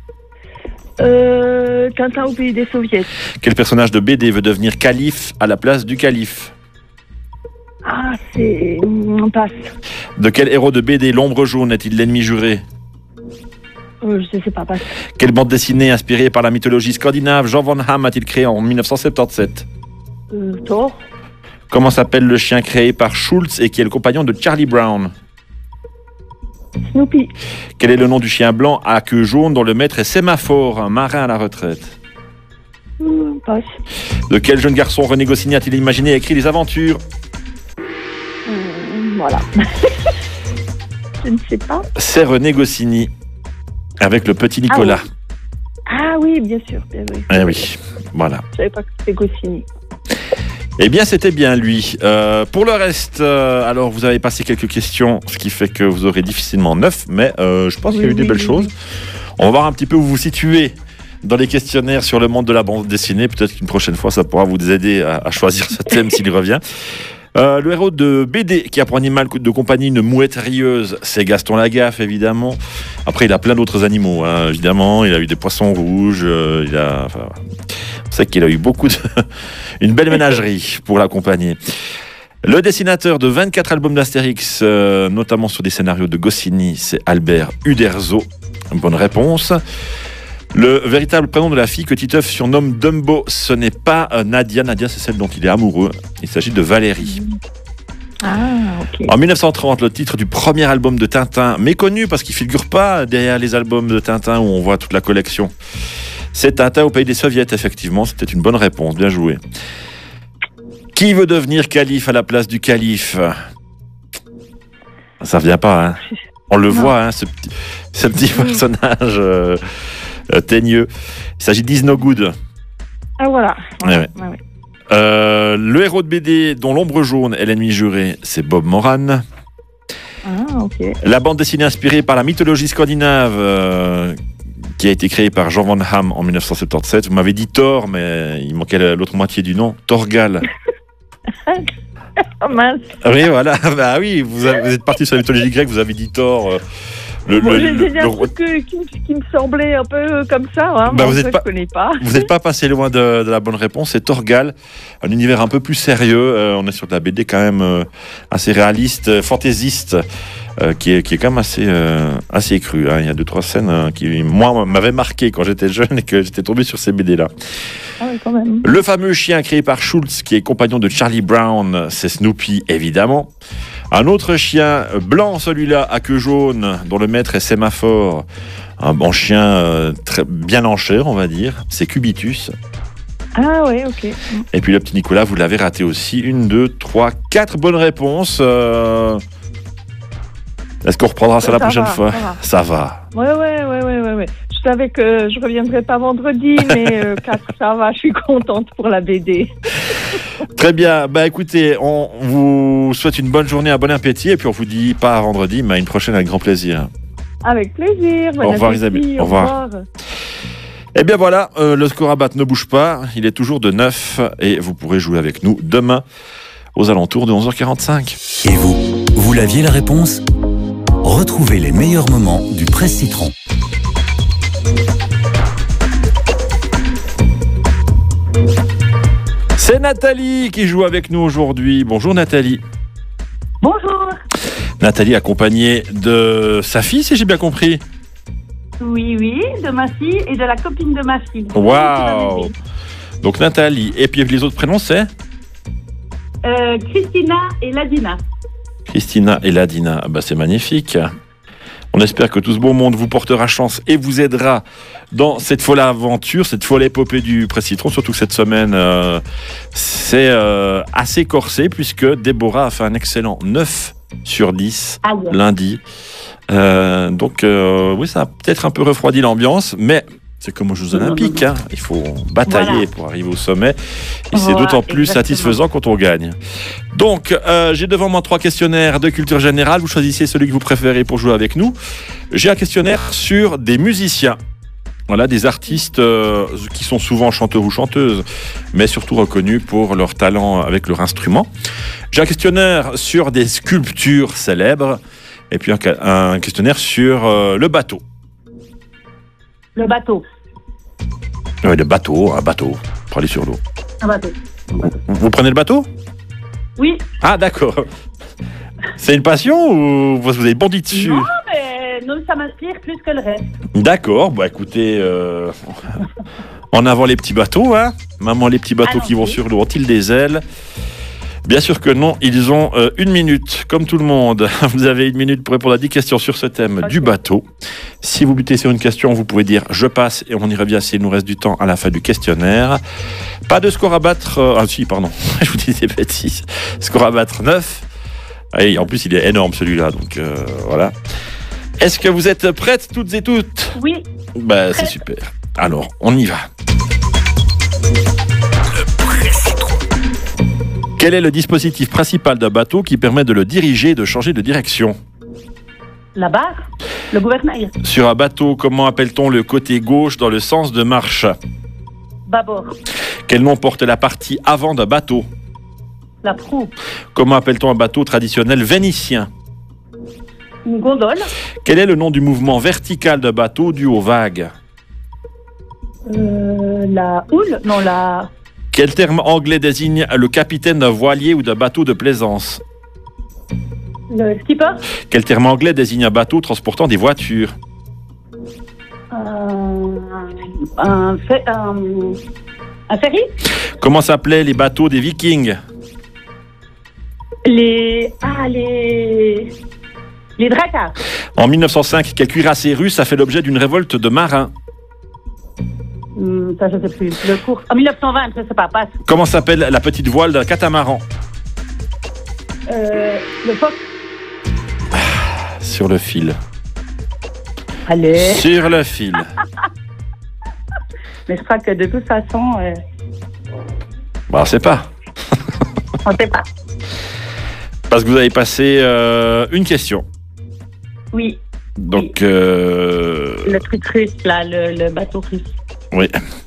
K: Euh, Tintin au pays des soviets.
J: Quel personnage de B D veut devenir calife à la place du calife?
K: Ah, c'est... On passe.
J: De quel héros de B D l'ombre jaune est-il l'ennemi juré?
K: Euh, je sais pas, passe.
J: Quelle bande dessinée inspirée par la mythologie scandinave Jean Van Hamme a-t-il créé en mille neuf cent soixante-dix-sept?
K: Euh, Thor.
J: Comment s'appelle le chien créé par Schultz et qui est le compagnon de Charlie Brown?
K: Snoopy.
J: Quel est le nom du chien blanc à queue jaune dont le maître est Sémaphore, un marin à la retraite?
K: Euh, passe.
J: De quel jeune garçon René Goscinny a-t-il imaginé et écrit les aventures?
K: Euh, voilà. Je ne sais pas.
J: C'est René Goscinny, avec le petit Nicolas.
K: Ah oui, bien sûr. Bien, oui.
J: Eh oui, voilà.
K: Je savais pas que c'était Goscinny.
J: Eh bien, c'était bien lui. Euh, pour le reste, euh, alors vous avez passé quelques questions, ce qui fait que vous aurez difficilement neuf, mais euh, je pense
K: Oui,
J: qu'il y a eu des
K: oui,
J: belles
K: oui,
J: choses.
K: oui.
J: On va voir un petit peu où vous vous situez dans les questionnaires sur le monde de la bande dessinée. Peut-être qu'une prochaine fois, ça pourra vous aider à, à choisir ce thème s'il revient. Euh, le héros de B D qui a pour animal de compagnie une mouette rieuse, c'est Gaston Lagaffe, évidemment. Après, il a plein d'autres animaux, hein, évidemment. Il a eu des poissons rouges. Euh, il a, enfin, on sait qu'il a eu beaucoup de, une belle ménagerie pour l'accompagner. Le dessinateur de vingt-quatre albums d'Astérix, euh, notamment sur des scénarios de Goscinny, c'est Albert Uderzo. Bonne réponse. Le véritable prénom de la fille que Titeuf surnomme Dumbo, ce n'est pas euh, Nadia. Nadia, c'est celle dont il est amoureux. Il s'agit de Valérie.
K: Ah, ok.
J: En mille neuf cent trente, le titre du premier album de Tintin, méconnu parce qu'il ne figure pas derrière les albums de Tintin où on voit toute la collection. C'est Tintin au pays des soviets, effectivement. C'était une bonne réponse, bien joué. Qui veut devenir calife à la place du calife? Ça vient pas, hein. On le non. voit, hein, ce petit, ce petit oui. personnage euh, euh, teigneux. Il s'agit d'Is No Good.
K: Ah voilà.
J: Ouais, ouais. Ouais, ouais. Euh, le héros de B D dont l'ombre jaune est l'ennemi juré, c'est Bob Moran.
K: Ah, ok.
J: La bande dessinée inspirée par la mythologie scandinave euh, qui a été créée par Jean Van Hamme en dix-neuf cent soixante-dix-sept. Vous m'avez dit Thor, mais il manquait l'autre moitié du nom. Thorgal.
K: Oh mince.
J: Oui, voilà. Bah oui, vous, avez, vous êtes parti sur la mythologie grecque, vous avez dit Thor. Euh,
K: le, bon, le, j'ai dit un le... truc que, qui, qui me semblait un peu comme ça. Hein,
J: bah vous n'êtes pas,
K: pas.
J: Vous n'êtes pas passé loin de, de la bonne réponse. C'est Thorgal, un univers un peu plus sérieux. Euh, on est sur de la B D quand même euh, assez réaliste, euh, fantaisiste. Euh, qui, est, qui est quand même assez, euh, assez cru. Hein. Il y a deux, trois scènes euh, qui, moi, m'avaient marqué quand j'étais jeune et que j'étais tombé sur ces B D-là.
K: Ah oui, quand même.
J: Le fameux chien créé par Schultz, qui est compagnon de Charlie Brown, c'est Snoopy, évidemment. Un autre chien blanc, celui-là, à queue jaune, dont le maître est Sémaphore. Un bon chien euh, très, bien en chair, on va dire. C'est Cubitus.
K: Ah oui, ok.
J: Et puis le petit Nicolas, vous l'avez raté aussi. Une, deux, trois, quatre bonnes réponses. Euh... Est-ce qu'on reprendra ça, ça la prochaine
K: va,
J: fois?
K: Ça va.
J: Ça va.
K: Ouais, ouais, ouais, ouais, ouais, ouais. Je savais que je reviendrais pas vendredi, mais euh, quatre, ça va. Je suis contente pour la B D.
J: Très bien. Bah écoutez, on vous souhaite une bonne journée, un bon appétit, et puis on vous dit pas à vendredi, mais à une prochaine avec grand plaisir.
K: Avec plaisir.
J: Au revoir, Isabelle. Au revoir. revoir. Eh bien voilà, euh, le score à battre ne bouge pas. Il est toujours de neuf, et vous pourrez jouer avec nous demain aux alentours de onze heures quarante-cinq.
C: Et vous, vous l'aviez la réponse? Retrouvez les meilleurs moments du Presse Citron.
J: C'est Nathalie qui joue avec nous aujourd'hui. Bonjour Nathalie.
L: Bonjour.
J: Nathalie accompagnée de sa fille, si j'ai bien compris.
L: Oui, oui, de ma fille et de la copine de ma fille.
J: Waouh. Donc Nathalie, et puis les autres prénoms c'est
L: euh, Christina et Ladina.
J: Christina et Ladina, bah c'est magnifique. On espère que tout ce beau monde vous portera chance et vous aidera dans cette folle aventure, cette folle épopée du Presse Citron. Surtout que cette semaine, euh, c'est euh, assez corsé puisque Déborah a fait un excellent neuf sur dix ah ouais. lundi. Euh, donc euh, oui, ça a peut-être un peu refroidi l'ambiance, mais c'est comme aux Jeux Olympiques, hein. Il faut batailler voilà. pour arriver au sommet. Et c'est voilà, d'autant plus exactement. satisfaisant quand on gagne. Donc, euh, j'ai devant moi trois questionnaires de culture générale. Vous choisissez celui que vous préférez pour jouer avec nous. J'ai un questionnaire sur des musiciens. Voilà, des artistes euh, qui sont souvent chanteurs ou chanteuses, mais surtout reconnus pour leur talent avec leur instrument. J'ai un questionnaire sur des sculptures célèbres. Et puis un, un questionnaire sur euh, le bateau.
L: Le bateau.
J: Oui, le bateau, un bateau, pour aller sur l'eau.
L: Un bateau. Un bateau.
J: Vous, vous prenez le bateau?
L: Oui.
J: Ah, d'accord. C'est une passion ou vous avez bondi dessus?
L: Non, mais non, ça m'inspire plus que le reste.
J: D'accord, bah écoutez, euh, en avant les petits bateaux, hein. Maman, les petits bateaux ah, qui vont sur l'eau ont-ils des ailes? Bien sûr que non, ils ont euh, une minute, comme tout le monde. Vous avez une minute pour répondre à dix questions sur ce thème okay. du bateau. Si vous butez sur une question, vous pouvez dire « je passe » et on y revient s'il nous reste du temps à la fin du questionnaire. Pas de score à battre... Euh, ah si, pardon, je vous dis des bêtises. Score à battre neuf. Et en plus, il est énorme celui-là, donc euh, voilà. Est-ce que vous êtes prêtes toutes et toutes?
L: Oui.
J: Bah, c'est super. Alors, on y va. Quel est le dispositif principal d'un bateau qui permet de le diriger et de changer de direction?
L: La barre, le gouvernail.
J: Sur un bateau, comment appelle-t-on le côté gauche dans le sens de marche?
L: Bâbord.
J: Quel nom porte la partie avant d'un bateau?
L: La proue.
J: Comment appelle-t-on un bateau traditionnel vénitien?
L: Une gondole.
J: Quel est le nom du mouvement vertical d'un bateau dû aux vagues?
L: euh, La houle, non la...
J: Quel terme anglais désigne le capitaine d'un voilier ou d'un bateau de plaisance?
L: Le skipper.
J: Quel terme anglais désigne un bateau transportant des voitures?
L: euh, un, fait, un, un ferry.
J: Comment s'appelaient les bateaux des Vikings?
L: Les... Ah, les... Les dracars.
J: En mille neuf cent cinq, quel cuirassé russe a fait l'objet d'une révolte de marins?
L: Hum, ça, je sais plus. Le cours. En mille neuf cent vingt, je sais pas. Passe.
J: Comment s'appelle la petite voile d'un catamaran?
L: Euh, le phoque.
J: Sur le fil.
L: Allez.
J: Sur le fil.
L: Mais je crois que de toute façon, euh,
J: Bah, on sait pas.
L: on sait pas.
J: Parce que vous avez passé euh, une question.
L: Oui.
J: Donc, euh,
L: Le truc russe, là, le, le bateau russe.
J: oui.